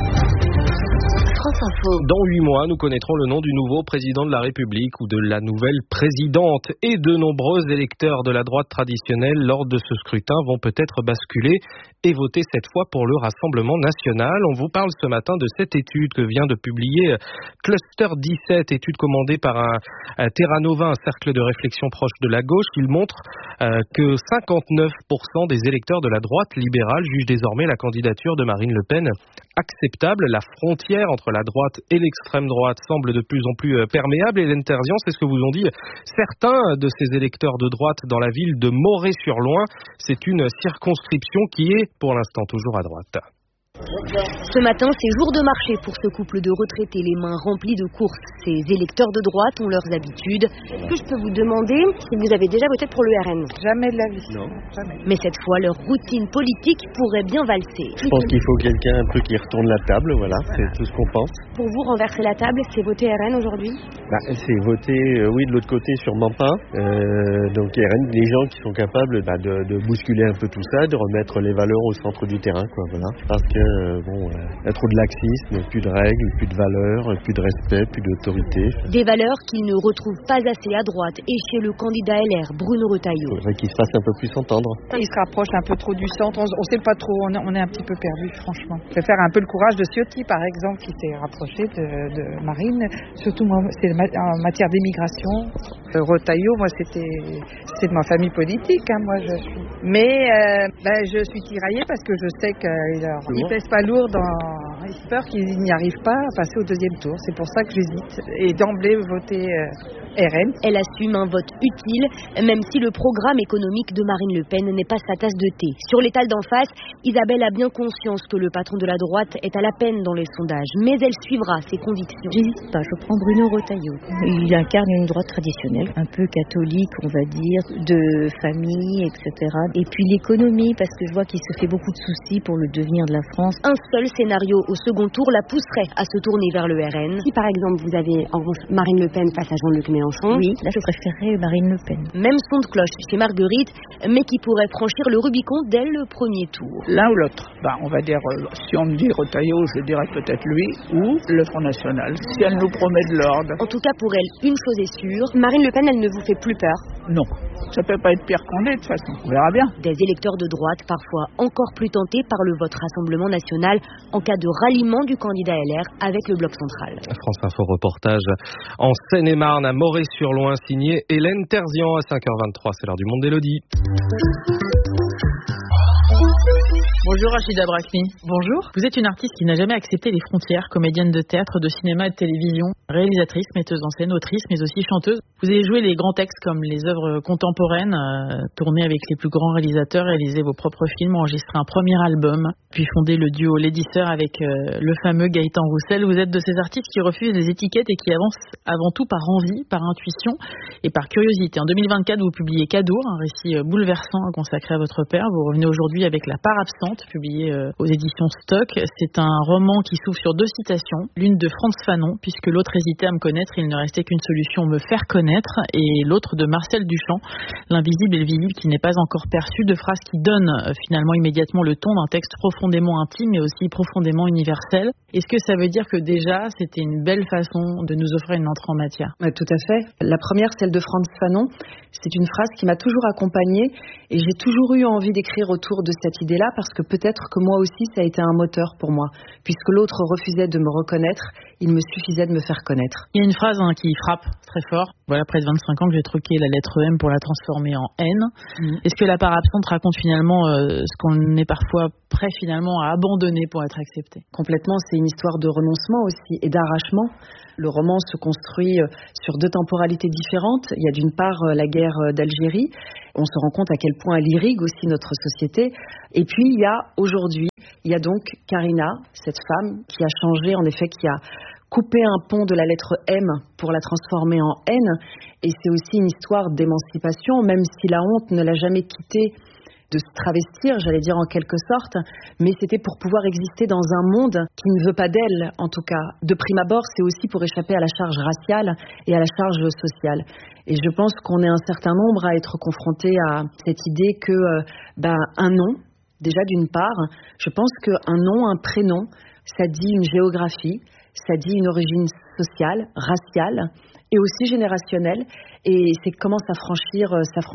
France Info. Dans 8 mois, nous connaîtrons le nom du nouveau président de la République ou de la nouvelle présidente. Et de nombreux électeurs de la droite traditionnelle, lors de ce scrutin, vont peut-être basculer et voter cette fois pour le Rassemblement national. On vous parle ce matin de cette étude que vient de publier Cluster 17, étude commandée par un Terra Nova, un cercle de réflexion proche de la gauche. Il montre que 59% des électeurs de la droite libérale jugent désormais la candidature de Marine Le Pen acceptable. La frontière entre la droite et l'extrême droite semble de plus en plus perméable. Hélène Terzian, c'est ce que vous ont dit certains de ces électeurs de droite dans la ville de Moret-sur-Loing. C'est une circonscription qui est pour l'instant toujours à droite. Ce matin, c'est jour de marché pour ce couple de retraités, les mains remplies de courses. Ces électeurs de droite ont leurs habitudes. Est-ce que je peux vous demander si vous avez déjà voté pour le RN? Jamais de la vie. Non, jamais. Mais cette fois, leur routine politique pourrait bien valser. Je pense qu'il faut quelqu'un un peu qui retourne la table, voilà, c'est tout ce qu'on pense. Pour vous, renverser la table, c'est voter RN aujourd'hui? C'est voter, oui, de l'autre côté, sûrement pas. Donc RN, les gens qui sont capables de bousculer un peu tout ça, de remettre les valeurs au centre du terrain, quoi, voilà. Parce que il y a trop de laxisme, plus de règles, plus de valeurs, plus de respect, plus d'autorité. Des valeurs qu'ils ne retrouvent pas assez à droite et chez le candidat LR, Bruno Retailleau. Il faudrait qu'il se fasse un peu plus entendre. Il se rapproche un peu trop du centre, on ne sait pas trop, on est un petit peu perdu, franchement. Je vais faire un peu le courage de Ciotti, par exemple, qui s'est rapproché de Marine, surtout moi, c'est en matière d'immigration. Retailleau, moi, c'est de ma famille politique, hein, moi je suis. Mais je suis tiraillée parce que je sais qu'il pèse pas lourd dans... J'ai peur qu'ils n'y arrivent pas à passer au deuxième tour. C'est pour ça que j'hésite. Et d'emblée voter RN. Elle assume un vote utile, même si le programme économique de Marine Le Pen n'est pas sa tasse de thé. Sur l'étal d'en face, Isabelle a bien conscience que le patron de la droite est à la peine dans les sondages, mais elle suivra ses convictions. J'hésite pas, je prends Bruno Retailleau. Il incarne une droite traditionnelle, un peu catholique, on va dire, de famille, etc. Et puis l'économie, parce que je vois qu'il se fait beaucoup de soucis pour le devenir de la France. Un seul scénario au second tour la pousserait à se tourner vers le RN. Si par exemple vous avez en revanche Marine Le Pen face à Jean-Luc Mélenchon, oui, là je préférerais Marine Le Pen. Même son de cloche chez Marguerite, mais qui pourrait franchir le Rubicon dès le premier tour. L'un ou l'autre. On va dire, si on me dit Retailleau, je dirais peut-être lui ou le Front National, si elle nous promet de l'ordre. En tout cas, pour elle, une chose est sûre, Marine Le Pen, elle ne vous fait plus peur? Non, ça peut pas être pire qu'on est de toute façon, on verra bien. Des électeurs de droite, parfois encore plus tentés par le vote Rassemblement national en cas de ralliement du candidat LR avec le bloc central. France Info reportage en Seine-et-Marne à Moret-sur-Loing, signé Hélène Terzian à 5h23. C'est l'heure du monde d'Élodie. Bonjour Rachida Brakni. Bonjour. Vous êtes une artiste qui n'a jamais accepté les frontières, comédienne de théâtre, de cinéma et de télévision, réalisatrice, metteuse en scène, autrice, mais aussi chanteuse. Vous avez joué les grands textes comme les œuvres contemporaines, tourné avec les plus grands réalisateurs, réalisé vos propres films, enregistré un premier album, puis fondé le duo Lady Sœur avec le fameux Gaëtan Roussel. Vous êtes de ces artistes qui refusent les étiquettes et qui avancent avant tout par envie, par intuition et par curiosité. En 2024, vous publiez Cadour, un récit bouleversant consacré à votre père. Vous revenez aujourd'hui avec La part absente, publié aux éditions Stock. C'est un roman qui s'ouvre sur 2 citations, l'une de Frantz Fanon, puisque l'autre hésitait à me connaître, il ne restait qu'une solution, me faire connaître, et l'autre de Marcel Duchamp, L'invisible et le visible qui n'est pas encore perçu, 2 phrases qui donnent finalement immédiatement le ton d'un texte profondément intime mais aussi profondément universel. Est-ce que ça veut dire que déjà c'était une belle façon de nous offrir une entrée en matière? Tout à fait. La première, celle de Frantz Fanon, c'est une phrase qui m'a toujours accompagnée et j'ai toujours eu envie d'écrire autour de cette idée-là parce que peut-être que moi aussi ça a été un moteur pour moi. Puisque l'autre refusait de me reconnaître, il me suffisait de me faire connaître. Il y a une phrase qui frappe très fort. Voilà, après 25 ans que j'ai troqué la lettre M pour la transformer en N. Est-ce que La part absente raconte finalement ce qu'on est parfois prêt finalement à abandonner pour être accepté? Complètement, c'est une histoire de renoncement aussi et d'arrachement. Le roman se construit sur 2 temporalités différentes. Il y a d'une part la guerre d'Algérie. On se rend compte à quel point elle irrigue aussi notre société. Et puis il y a aujourd'hui, il y a donc Karina, cette femme qui a changé, en effet, qui a coupé un pont de la lettre M pour la transformer en N. Et c'est aussi une histoire d'émancipation, même si la honte ne l'a jamais quittée de se travestir, j'allais dire en quelque sorte, mais c'était pour pouvoir exister dans un monde qui ne veut pas d'elle, en tout cas. De prime abord, c'est aussi pour échapper à la charge raciale et à la charge sociale. Et je pense qu'on est un certain nombre à être confrontés à cette idée que un nom, déjà d'une part, je pense qu'un nom, un prénom, ça dit une géographie, ça dit une origine sociale, raciale, et aussi générationnelle, et c'est comment s'affranchir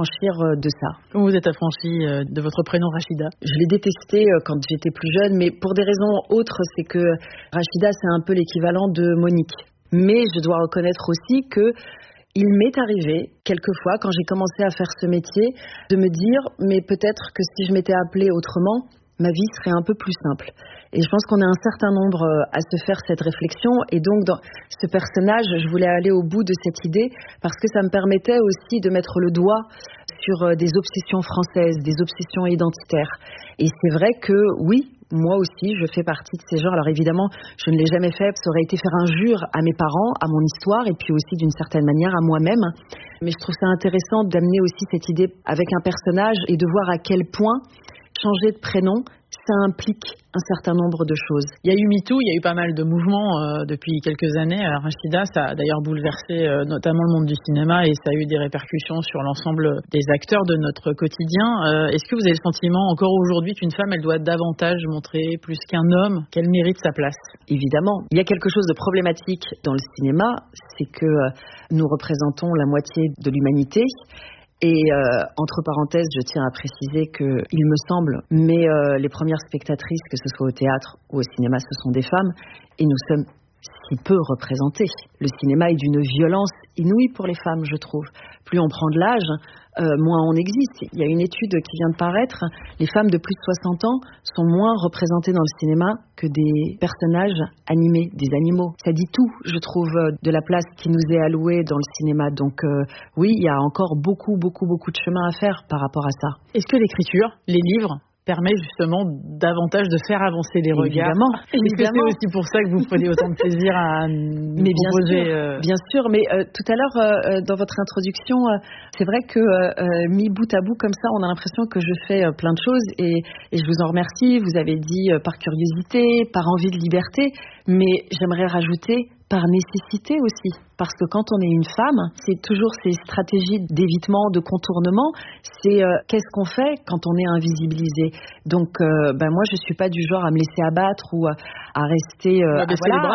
de ça. Comment vous êtes affranchie de votre prénom Rachida? Je l'ai détesté quand j'étais plus jeune, mais pour des raisons autres, c'est que Rachida, c'est un peu l'équivalent de Monique. Mais je dois reconnaître aussi que il m'est arrivé, quelquefois, quand j'ai commencé à faire ce métier, de me dire, mais peut-être que si je m'étais appelée autrement, ma vie serait un peu plus simple. Et je pense qu'on est un certain nombre à se faire cette réflexion. Et donc, dans ce personnage, je voulais aller au bout de cette idée parce que ça me permettait aussi de mettre le doigt sur des obsessions françaises, des obsessions identitaires. Et c'est vrai que, oui, moi aussi, je fais partie de ces gens. Alors évidemment, je ne l'ai jamais fait. Ça aurait été faire injure à mes parents, à mon histoire et puis aussi d'une certaine manière à moi-même. Mais je trouve ça intéressant d'amener aussi cette idée avec un personnage et de voir à quel point changer de prénom, ça implique un certain nombre de choses. Il y a eu MeToo, il y a eu pas mal de mouvements depuis quelques années. Rachida, ça a d'ailleurs bouleversé notamment le monde du cinéma et ça a eu des répercussions sur l'ensemble des acteurs de notre quotidien. Est-ce que vous avez le sentiment encore aujourd'hui qu'une femme, elle doit davantage montrer plus qu'un homme qu'elle mérite sa place? Évidemment. Il y a quelque chose de problématique dans le cinéma, c'est que nous représentons la moitié de l'humanité. Et entre parenthèses, je tiens à préciser que, il me semble, mais les premières spectatrices, que ce soit au théâtre ou au cinéma, ce sont des femmes, et nous sommes si peu représentés. Le cinéma est d'une violence inouïe pour les femmes, je trouve. Plus on prend de l'âge, moins on existe. Il y a une étude qui vient de paraître, les femmes de plus de 60 ans sont moins représentées dans le cinéma que des personnages animés, des animaux. Ça dit tout, je trouve, de la place qui nous est allouée dans le cinéma. Donc oui, il y a encore beaucoup de chemin à faire par rapport à ça. Est-ce que l'écriture, les livres, permet justement davantage de faire avancer les regards? Est-ce que c'est aussi pour ça que vous prenez autant de plaisir à nous proposer Bien sûr, mais tout à l'heure, dans votre introduction, c'est vrai que mis bout à bout comme ça, on a l'impression que je fais plein de choses et je vous en remercie. Vous avez dit par curiosité, par envie de liberté, mais j'aimerais rajouter par nécessité aussi. Parce que quand on est une femme, c'est toujours ces stratégies d'évitement, de contournement. C'est qu'est-ce qu'on fait quand on est invisibilisé. Donc, moi, je suis pas du genre à me laisser abattre ou à rester à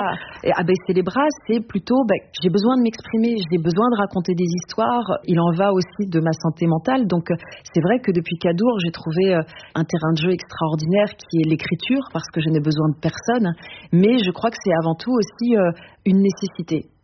baisser les bras. C'est plutôt, j'ai besoin de m'exprimer, j'ai besoin de raconter des histoires. Il en va aussi de ma santé mentale. Donc, c'est vrai que depuis Cadour, j'ai trouvé un terrain de jeu extraordinaire qui est l'écriture, parce que je n'ai besoin de personne. Mais je crois que c'est avant tout aussi une nécessité.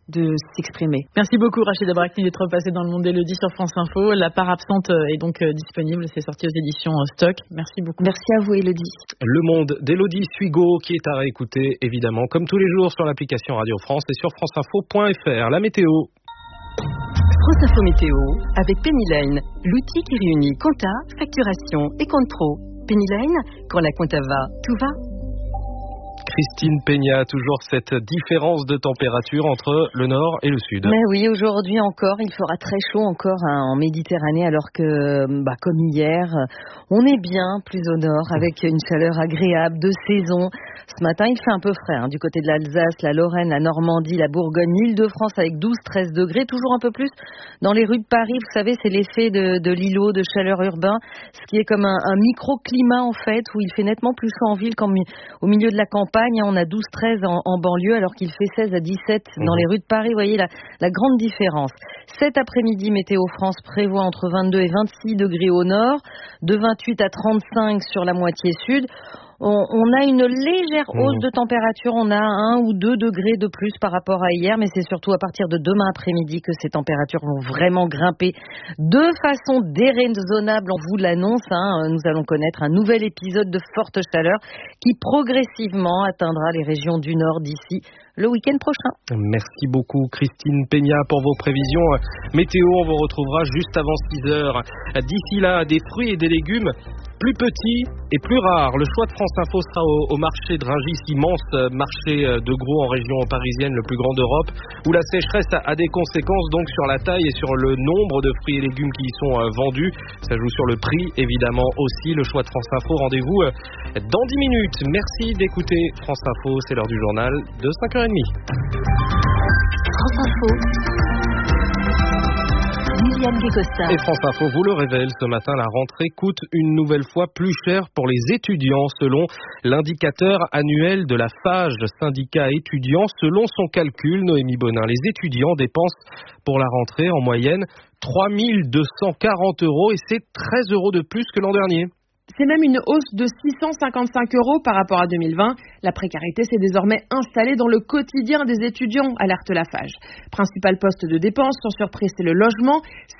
de s'exprimer. Merci beaucoup Rachida Brakni d'être passée dans le monde d'Élodie sur France Info. La part absente est donc disponible, c'est sorti aux éditions Stock. Merci beaucoup. Merci à vous Élodie. Le monde d'Élodie Suigo qui est à réécouter évidemment comme tous les jours sur l'application Radio France et sur franceinfo.fr. La météo. France Info Météo avec Pennyline, l'outil qui réunit compta, facturation et compte pro. Pennyline, quand la compta va, tout va. Christine Peña, toujours cette différence de température entre le nord et le sud. Mais oui, aujourd'hui encore, il fera très chaud encore en Méditerranée, alors que, comme hier, on est bien plus au nord, avec une chaleur agréable de saison. Ce matin, il fait un peu frais, du côté de l'Alsace, la Lorraine, la Normandie, la Bourgogne, l'Île-de-France, avec 12-13 degrés, toujours un peu plus dans les rues de Paris. Vous savez, c'est l'effet de l'îlot de chaleur urbain, ce qui est comme un microclimat, en fait, où il fait nettement plus chaud en ville qu'au milieu de la campagne. On a 12-13 en banlieue, alors qu'il fait 16 à 17 dans les rues de Paris. Vous voyez la grande différence. Cet après-midi, Météo France prévoit entre 22 et 26 degrés au nord, de 28 à 35 sur la moitié sud. On a une légère hausse de température, on a 1 ou 2 degrés de plus par rapport à hier, mais c'est surtout à partir de demain après-midi que ces températures vont vraiment grimper de façon déraisonnable. On vous l'annonce, nous allons connaître un nouvel épisode de forte chaleur qui progressivement atteindra les régions du nord d'ici le week-end prochain. Merci beaucoup Christine Peña pour vos prévisions météo. On vous retrouvera juste avant 6h. D'ici là, des fruits et des légumes plus petits et plus rares. Le choix de France Info sera au marché de Rungis, immense marché de gros en région parisienne, le plus grand d'Europe, où la sécheresse a des conséquences donc sur la taille et sur le nombre de fruits et légumes qui y sont vendus. Ça joue sur le prix évidemment aussi. Le choix de France Info, rendez-vous dans 10 minutes. Merci d'écouter France Info, c'est l'heure du journal de 5h30. France Info. Et France Info vous le révèle ce matin, la rentrée coûte une nouvelle fois plus cher pour les étudiants selon l'indicateur annuel de la FAGE, syndicat étudiant. Selon son calcul, Noémie Bonin, les étudiants dépensent pour la rentrée en moyenne 3 240 € et c'est 13 € de plus que l'an dernier. C'est même une hausse de 655 € par rapport à 2020. La précarité s'est désormais installée dans le quotidien des étudiants, alerte la FAGE. Principal poste de dépense, sans surprise, c'est le logement.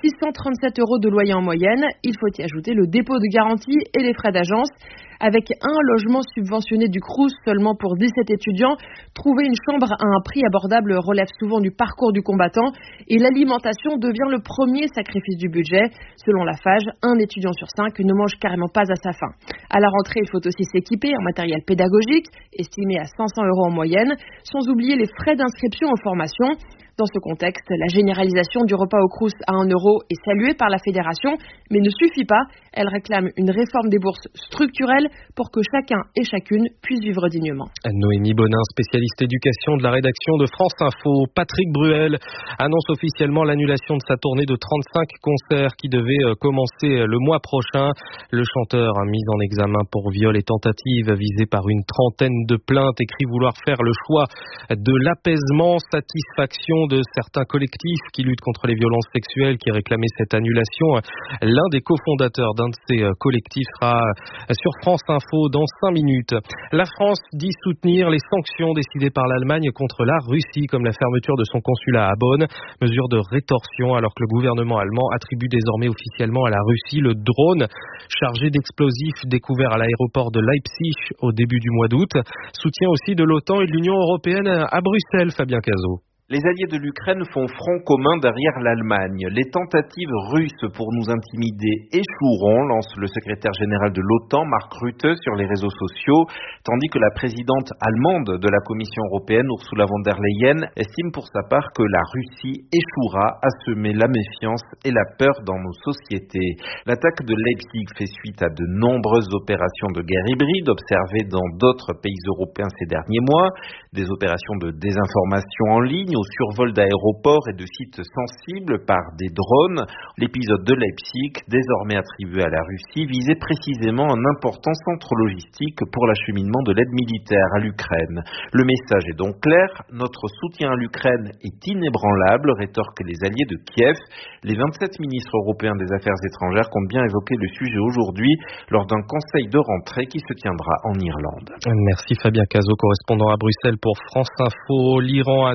637 € de loyer en moyenne. Il faut y ajouter le dépôt de garantie et les frais d'agence. Avec un logement subventionné du Crous seulement pour 17 étudiants, trouver une chambre à un prix abordable relève souvent du parcours du combattant et l'alimentation devient le premier sacrifice du budget. Selon la FAGE, un étudiant sur 5 ne mange carrément pas à sa faim. À la rentrée, il faut aussi s'équiper en matériel pédagogique, estimé à 500 € en moyenne, sans oublier les frais d'inscription aux formations. Dans ce contexte, la généralisation du repas au Crous à 1 € est saluée par la fédération, mais ne suffit pas. Elle réclame une réforme des bourses structurelles pour que chacun et chacune puisse vivre dignement. Noémie Bonin, spécialiste éducation de la rédaction de France Info. Patrick Bruel annonce officiellement l'annulation de sa tournée de 35 concerts qui devait commencer le mois prochain. Le chanteur, mis en examen pour viol et tentative, visé par une trentaine de plaintes, écrit vouloir faire le choix de l'apaisement, satisfaction de certains collectifs qui luttent contre les violences sexuelles, qui réclamaient cette annulation. L'un des cofondateurs d'un de ces collectifs sera sur France Info dans 5 minutes. La France dit soutenir les sanctions décidées par l'Allemagne contre la Russie, comme la fermeture de son consulat à Bonn, mesure de rétorsion alors que le gouvernement allemand attribue désormais officiellement à la Russie le drone chargé d'explosifs découvert à l'aéroport de Leipzig au début du mois d'août. Soutien aussi de l'OTAN et de l'Union européenne à Bruxelles, Fabien Cazot. Les alliés de l'Ukraine font front commun derrière l'Allemagne. Les tentatives russes pour nous intimider échoueront, lance le secrétaire général de l'OTAN, Mark Rutte, sur les réseaux sociaux, tandis que la présidente allemande de la Commission européenne, Ursula von der Leyen, estime pour sa part que la Russie échouera à semer la méfiance et la peur dans nos sociétés. L'attaque de Leipzig fait suite à de nombreuses opérations de guerre hybride observées dans d'autres pays européens ces derniers mois, des opérations de désinformation en ligne, au survol d'aéroports et de sites sensibles par des drones. L'épisode de Leipzig, désormais attribué à la Russie, visait précisément un important centre logistique pour l'acheminement de l'aide militaire à l'Ukraine. Le message est donc clair, notre soutien à l'Ukraine est inébranlable, rétorquent les alliés de Kiev. Les 27 ministres européens des Affaires étrangères comptent bien évoquer le sujet aujourd'hui lors d'un conseil de rentrée qui se tiendra en Irlande. Merci Fabien Cazot, correspondant à Bruxelles pour France Info. L'Iran annonce que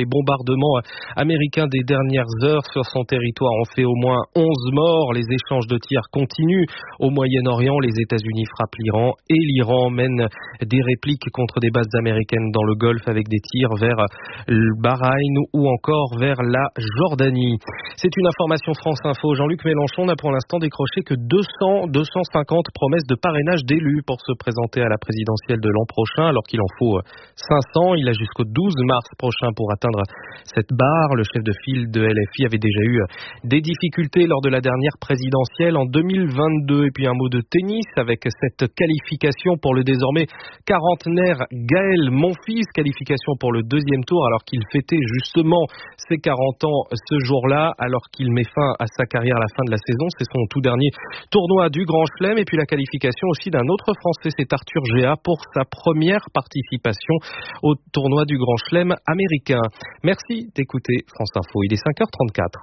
Les bombardements américains des dernières heures sur son territoire ont fait au moins 11 morts. Les échanges de tirs continuent au Moyen-Orient. Les États-Unis frappent l'Iran et l'Iran mène des répliques contre des bases américaines dans le Golfe avec des tirs vers le Bahreïn ou encore vers la Jordanie. C'est une information France Info. Jean-Luc Mélenchon n'a pour l'instant décroché que 250 promesses de parrainage d'élus pour se présenter à la présidentielle de l'an prochain, alors qu'il en faut 500. Il a jusqu'au 12 mars prochain pour atteindre cette barre. Le chef de file de LFI avait déjà eu des difficultés lors de la dernière présidentielle en 2022. Et puis un mot de tennis avec cette qualification pour le désormais quarantenaire Gaël Monfils, qualification pour le deuxième tour alors qu'il fêtait justement ses 40 ans ce jour-là, alors qu'il met fin à sa carrière à la fin de la saison. C'est son tout dernier tournoi du Grand Chelem. Et puis la qualification aussi d'un autre Français, c'est Arthur Géat pour sa première participation au tournoi du Grand Chelem américain. Merci d'écouter France Info. Il est 5h34.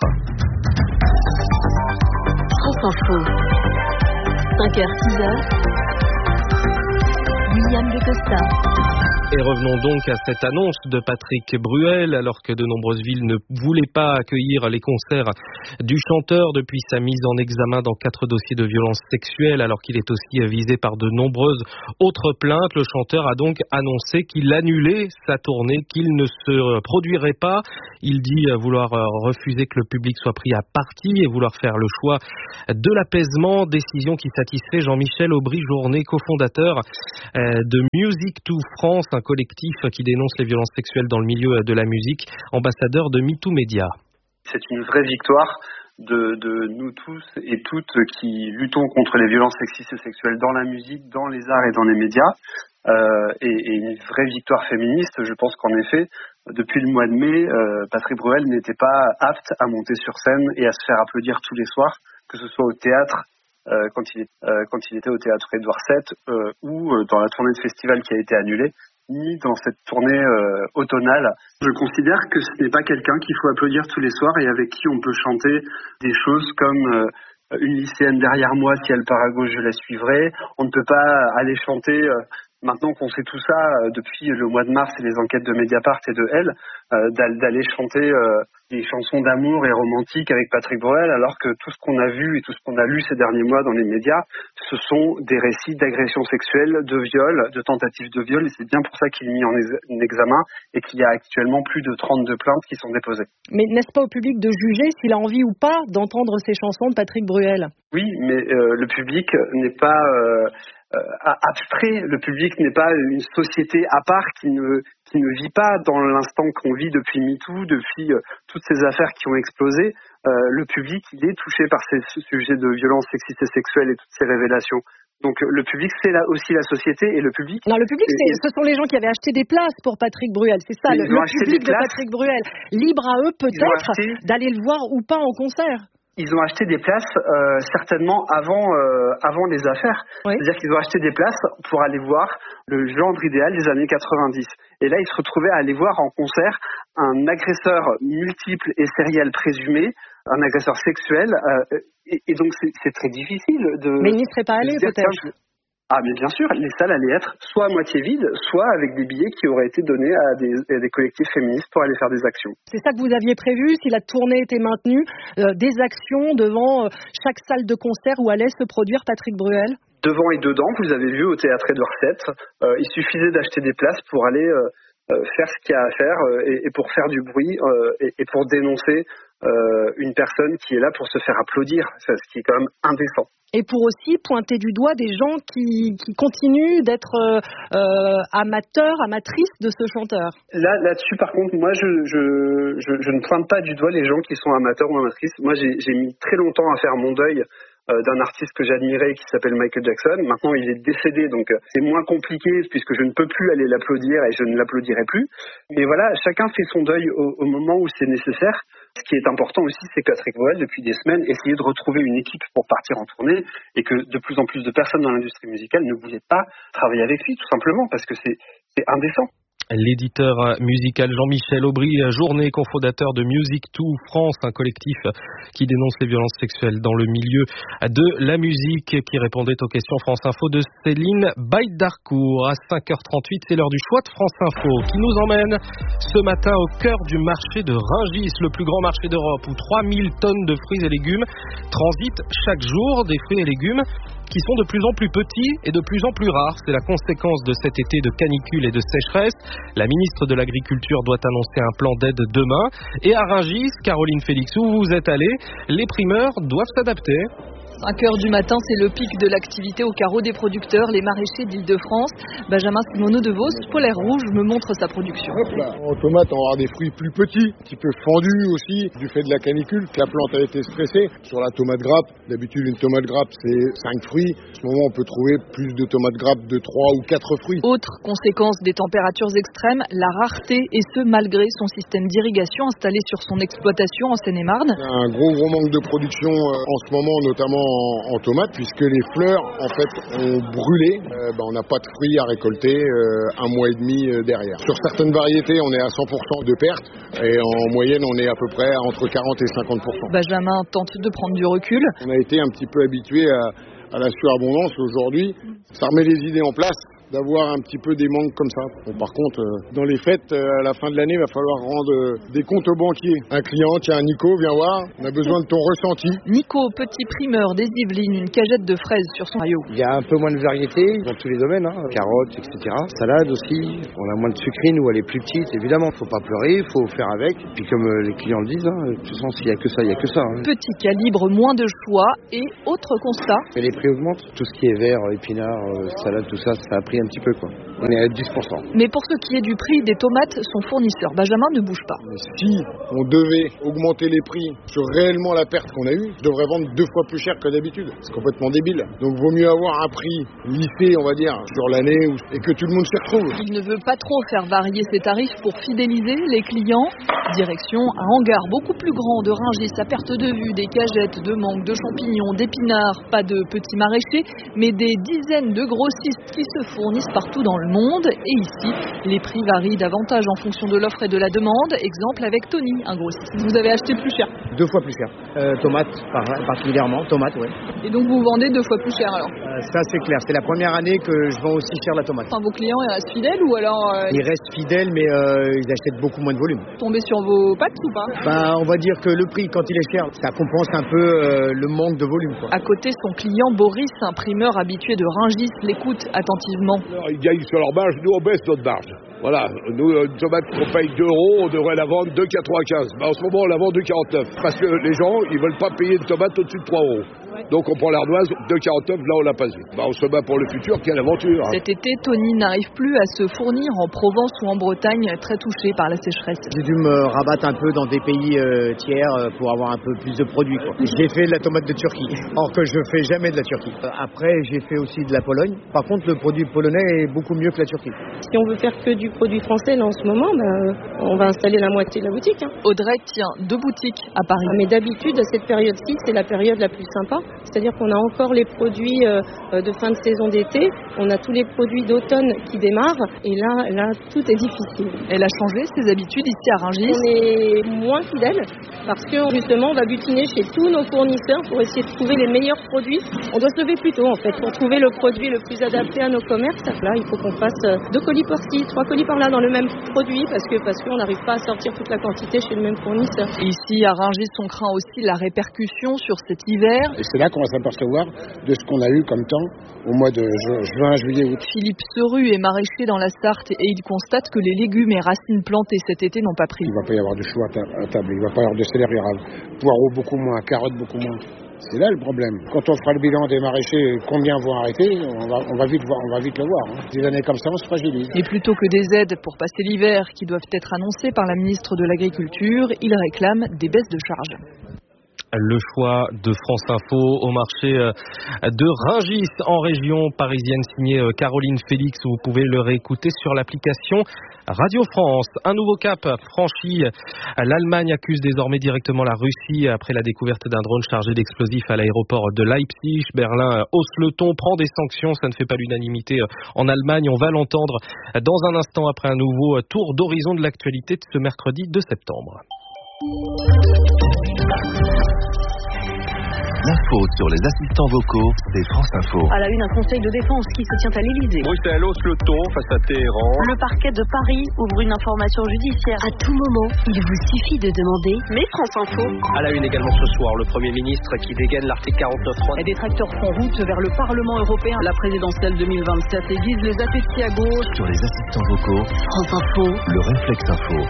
France Info. 5h, 6h. William de Costa. Et revenons donc à cette annonce de Patrick Bruel, alors que de nombreuses villes ne voulaient pas accueillir les concerts du chanteur depuis sa mise en examen dans 4 dossiers de violences sexuelles, alors qu'il est aussi visé par de nombreuses autres plaintes. Le chanteur a donc annoncé qu'il annulait sa tournée, qu'il ne se produirait pas. Il dit vouloir refuser que le public soit pris à partie et vouloir faire le choix de l'apaisement, décision qui satisfait Jean-Michel Aubry-Journet, cofondateur de Music to France, un collectif qui dénonce les violences sexuelles dans le milieu de la musique, ambassadeur de MeToo Média. C'est une vraie victoire de nous tous et toutes qui luttons contre les violences sexistes et sexuelles dans la musique, dans les arts et dans les médias, et une vraie victoire féministe. Je pense qu'en effet, depuis le mois de mai, Patrick Bruel n'était pas apte à monter sur scène et à se faire applaudir tous les soirs, que ce soit au théâtre, quand il était au théâtre Édouard VII, ou dans la tournée de festival qui a été annulée, ni dans cette tournée automnale. Je considère que ce n'est pas quelqu'un qu'il faut applaudir tous les soirs et avec qui on peut chanter des choses comme une lycéenne derrière moi, si elle part à gauche, je la suivrai. On ne peut pas aller chanter, maintenant qu'on sait tout ça, depuis le mois de mars et les enquêtes de Mediapart et de Elle, d'aller chanter des chansons d'amour et romantiques avec Patrick Bruel, alors que tout ce qu'on a vu et tout ce qu'on a lu ces derniers mois dans les médias, ce sont des récits d'agressions sexuelles, de viols, de tentatives de viol, et c'est bien pour ça qu'il est mis en examen et qu'il y a actuellement plus de 32 plaintes qui sont déposées. Mais n'est-ce pas au public de juger s'il a envie ou pas d'entendre ces chansons de Patrick Bruel? Oui, mais le public n'est pas abstrait. Le public n'est pas une société à part qui ne vit pas dans l'instant qu'on vit depuis MeToo, depuis toutes ces affaires qui ont explosé. Le public, il est touché par ces sujets de violences sexistes et sexuelles et toutes ces révélations. Donc le public, c'est aussi la société et le public... Non, le public, ce sont les gens qui avaient acheté des places pour Patrick Bruel, c'est ça, le public de Patrick Bruel. Libre à eux peut-être d'aller le voir ou pas en concert. Ils ont acheté des places certainement avant les affaires. Oui. C'est-à-dire qu'ils ont acheté des places pour aller voir le gendre idéal des années 90. Et là, ils se retrouvaient à aller voir en concert un agresseur multiple et sériel présumé, un agresseur sexuel. Et donc, c'est très difficile de... Mais il n'y serait pas allé peut-être. Ah, mais bien sûr, les salles allaient être soit à moitié vides, soit avec des billets qui auraient été donnés à des collectifs féministes pour aller faire des actions. C'est ça que vous aviez prévu, si la tournée était maintenue, des actions devant chaque salle de concert où allait se produire Patrick Bruel? Devant et dedans, vous avez vu au théâtre Édouard VII, il suffisait d'acheter des places pour aller faire ce qu'il y a à faire et pour faire du bruit et pour dénoncer une personne qui est là pour se faire applaudir, ce qui est quand même indécent. Et pour aussi pointer du doigt des gens qui continuent d'être amateurs, amatrices de ce chanteur. Là-dessus, par contre, moi, je ne pointe pas du doigt les gens qui sont amateurs ou amatrices. Moi, j'ai mis très longtemps à faire mon deuil d'un artiste que j'admirais qui s'appelle Michael Jackson. Maintenant, il est décédé, donc c'est moins compliqué puisque je ne peux plus aller l'applaudir et je ne l'applaudirai plus. Mais voilà, chacun fait son deuil au moment où c'est nécessaire. Ce qui est important aussi, c'est que Patrick Bruel, depuis des semaines, essayait de retrouver une équipe pour partir en tournée et que de plus en plus de personnes dans l'industrie musicale ne voulaient pas travailler avec lui, tout simplement, parce que c'est indécent. L'éditeur musical Jean-Michel Aubry, journée cofondateur de Music2 France, un collectif qui dénonce les violences sexuelles dans le milieu de la musique, qui répondait aux questions France Info de Céline Baïdarcourt. À 5h38, c'est l'heure du choix de France Info qui nous emmène ce matin au cœur du marché de Rungis, le plus grand marché d'Europe, où 3000 tonnes de fruits et légumes transitent chaque jour, des fruits et légumes qui sont de plus en plus petits et de plus en plus rares. C'est la conséquence de cet été de canicule et de sécheresse. La ministre de l'Agriculture doit annoncer un plan d'aide demain. Et à Rungis, Caroline Félix, où vous êtes allée, les primeurs doivent s'adapter. 5h du matin, c'est le pic de l'activité au carreau des producteurs, les maraîchers d'Île-de-France. Benjamin Simoneau de Vos, Polaire Rouge, me montre sa production. Hop là. En tomate, on aura des fruits plus petits, un petit peu fendus aussi, du fait de la canicule. La plante a été stressée. Sur la tomate grappe, d'habitude une tomate grappe c'est 5 fruits. En ce moment, on peut trouver plus de tomates grappes de 3 ou 4 fruits. Autre conséquence des températures extrêmes, la rareté, et ce malgré son système d'irrigation installé sur son exploitation en Seine-et-Marne. Un gros manque de production en ce moment, notamment en tomates, puisque les fleurs en fait ont brûlé. On n'a pas de fruits à récolter un mois et demi derrière. Sur certaines variétés, on est à 100% de perte, et en moyenne, on est à peu près entre 40 et 50%. Benjamin tente de prendre du recul. On a été un petit peu habitué à la surabondance. Aujourd'hui, ça remet les idées en place, d'avoir un petit peu des manques comme ça. Bon, par contre, dans les fêtes, à la fin de l'année, il va falloir rendre des comptes aux banquiers. Un client, tiens, Nico, viens voir, on a besoin de ton ressenti. Nico, petit primeur des Yvelines, une cagette de fraises sur son rayon. Il y a un peu moins de variété dans tous les domaines, carottes, etc. Salade aussi, on a moins de sucrine où elle est plus petite, évidemment. Faut pas pleurer, faut faire avec. Puis comme les clients le disent, de toute façon, s'il y a que ça, il y a que ça. Petit calibre, moins de choix, et autre constat. Et les prix augmentent. Tout ce qui est vert, épinards, salade, tout ça, ça a pris un petit peu, quoi. On est à 10%. Mais pour ce qui est du prix des tomates, son fournisseur Benjamin ne bouge pas. Si on devait augmenter les prix sur réellement la perte qu'on a eue, je devrais vendre 2 fois plus cher que d'habitude. C'est complètement débile. Donc vaut mieux avoir un prix lissé, on va dire, sur l'année et que tout le monde s'y retrouve. Il ne veut pas trop faire varier ses tarifs pour fidéliser les clients. Direction un hangar beaucoup plus grand de Rungis à perte de vue, des cagettes, de mangue, de champignons, d'épinards, pas de petits maraîchers, mais des dizaines de grossistes qui se fournissent partout dans le monde. Et ici, les prix varient davantage en fonction de l'offre et de la demande. Exemple avec Tony, un grossiste. Vous avez acheté plus cher? 2 fois plus cher. Tomates, particulièrement. Tomates, oui. Et donc vous vendez 2 fois plus cher alors? Ça c'est clair. C'est la première année que je vends aussi cher la tomate. Enfin, vos clients ils restent fidèles ou alors Ils restent fidèles, mais ils achètent beaucoup moins de volume. Tombez sur vos pattes ou pas? On va dire que le prix, quand il est cher, ça compense un peu le manque de volume, quoi. À côté, son client Boris, un primeur habitué de Rungis, l'écoute attentivement. Alors, ils gagnent sur leur marge, nous on baisse notre marge. Voilà, nous, une tomate qu'on paye 2 €, on devrait la vendre 2,95 €. En ce moment, on la vend 2,49 €. Parce que les gens, ils veulent pas payer une tomate au-dessus de 3 €. Donc on prend l'ardoise, 2,49 €, là on l'a pas vu. On se bat pour le futur, quelle aventure. Cet été, Tony n'arrive plus à se fournir en Provence ou en Bretagne, très touché par la sécheresse. J'ai dû me rabattre un peu dans des pays tiers pour avoir un peu plus de produits, quoi. J'ai fait de la tomate de Turquie, or que je fais jamais de la Turquie. Après, j'ai fait aussi de la Pologne. Par contre, le produit polonais est beaucoup mieux que la Turquie. Si on veut faire que du produit français là en ce moment, on va installer la moitié de la boutique. Audrey tient 2 boutiques à Paris. Mais d'habitude, à cette période-ci, c'est la période la plus sympa. C'est-à-dire qu'on a encore les produits de fin de saison d'été, on a tous les produits d'automne qui démarrent, et là, tout est difficile. Elle a changé ses habitudes ici à Rungis. On est moins fidèles, parce que justement, on va butiner chez tous nos fournisseurs pour essayer de trouver les meilleurs produits. On doit se lever plus tôt, en fait, pour trouver le produit le plus adapté à nos commerces. Là, il faut qu'on fasse 2 colis par-ci, 3 colis par-là dans le même produit, parce qu'on n'arrive pas à sortir toute la quantité chez le même fournisseur. Ici, à Rungis, on craint aussi la répercussion sur cet hiver. Et c'est là qu'on va s'apercevoir de ce qu'on a eu comme temps au mois de juin, juillet, août. Philippe Seru est maraîcher dans la Sarthe et il constate que les légumes et racines plantées cet été n'ont pas pris. Il ne va pas y avoir de choux à table, il ne va pas y avoir de céleri rave, poireaux beaucoup moins, carottes beaucoup moins. C'est là le problème. Quand on fera le bilan des maraîchers, combien vont arrêter, on va vite le voir. Des années comme ça, on se fragilise. Et plutôt que des aides pour passer l'hiver qui doivent être annoncées par la ministre de l'Agriculture, il réclame des baisses de charges. Le choix de France Info au marché de Rungis en région parisienne, signé Caroline Félix. Vous pouvez le réécouter sur l'application Radio France. Un nouveau cap franchi. L'Allemagne accuse désormais directement la Russie après la découverte d'un drone chargé d'explosifs à l'aéroport de Leipzig. Berlin hausse le ton, prend des sanctions. Ça ne fait pas l'unanimité en Allemagne. On va l'entendre dans un instant après un nouveau tour d'horizon de l'actualité de ce mercredi 2 septembre. L'info sur les assistants vocaux, c'est France Info. À la une, un conseil de défense qui se tient à l'Élysée. Bruxelles hausse le ton face à Téhéran. Le parquet de Paris ouvre une information judiciaire. À tout moment, il vous suffit de demander. Mais France Info. À la une également ce soir, le Premier ministre qui dégaine l'article 49.3. Les détracteurs font route vers le Parlement européen. La présidentielle 2027 aiguise les appétits à gauche. Sur les assistants vocaux, France Info. Le réflexe info.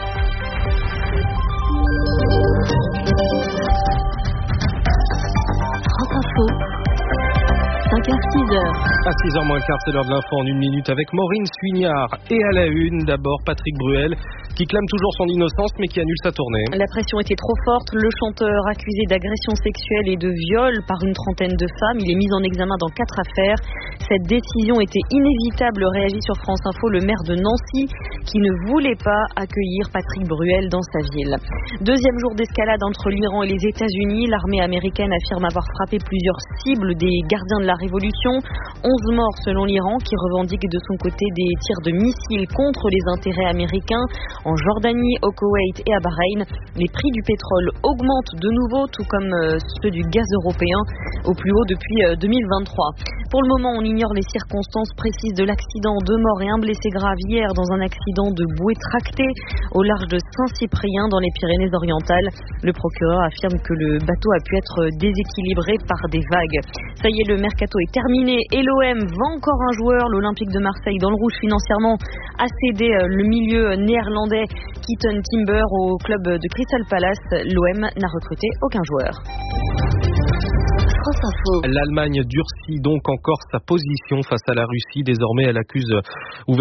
Info. 5h-6h. À 6h moins le quart, c'est l'heure de l'info en 1 minute avec Maureen Suignard. Et à la une, d'abord Patrick Bruel, qui clame toujours son innocence mais qui annule sa tournée. La pression était trop forte. Le chanteur accusé d'agression sexuelle et de viol par une trentaine de femmes, il est mis en examen dans 4 affaires. Cette décision était inévitable, réagit sur France Info le maire de Nancy, qui ne voulait pas accueillir Patrick Bruel dans sa ville. Deuxième jour d'escalade entre l'Iran et les États-Unis. L'armée américaine affirme avoir frappé plusieurs cibles des gardiens de la Révolution. 11 morts selon l'Iran, qui revendique de son côté des tirs de missiles contre les intérêts américains. En Jordanie, au Koweït et à Bahreïn, les prix du pétrole augmentent de nouveau, tout comme ceux du gaz européen, au plus haut depuis 2023. Pour le moment, on ignore les circonstances précises de l'accident. 2 morts et 1 blessé grave hier dans un accident de bouée tractée au large de Saint-Cyprien dans les Pyrénées-Orientales. Le procureur affirme que le bateau a pu être déséquilibré par des vagues. Ça y est, le mercato est terminé et l'OM vend encore un joueur. L'Olympique de Marseille, dans le rouge financièrement, a cédé le milieu néerlandais Keaton Timber au club de Crystal Palace. L'OM n'a recruté aucun joueur. L'Allemagne durcit donc encore sa position face à la Russie. Désormais, elle accuse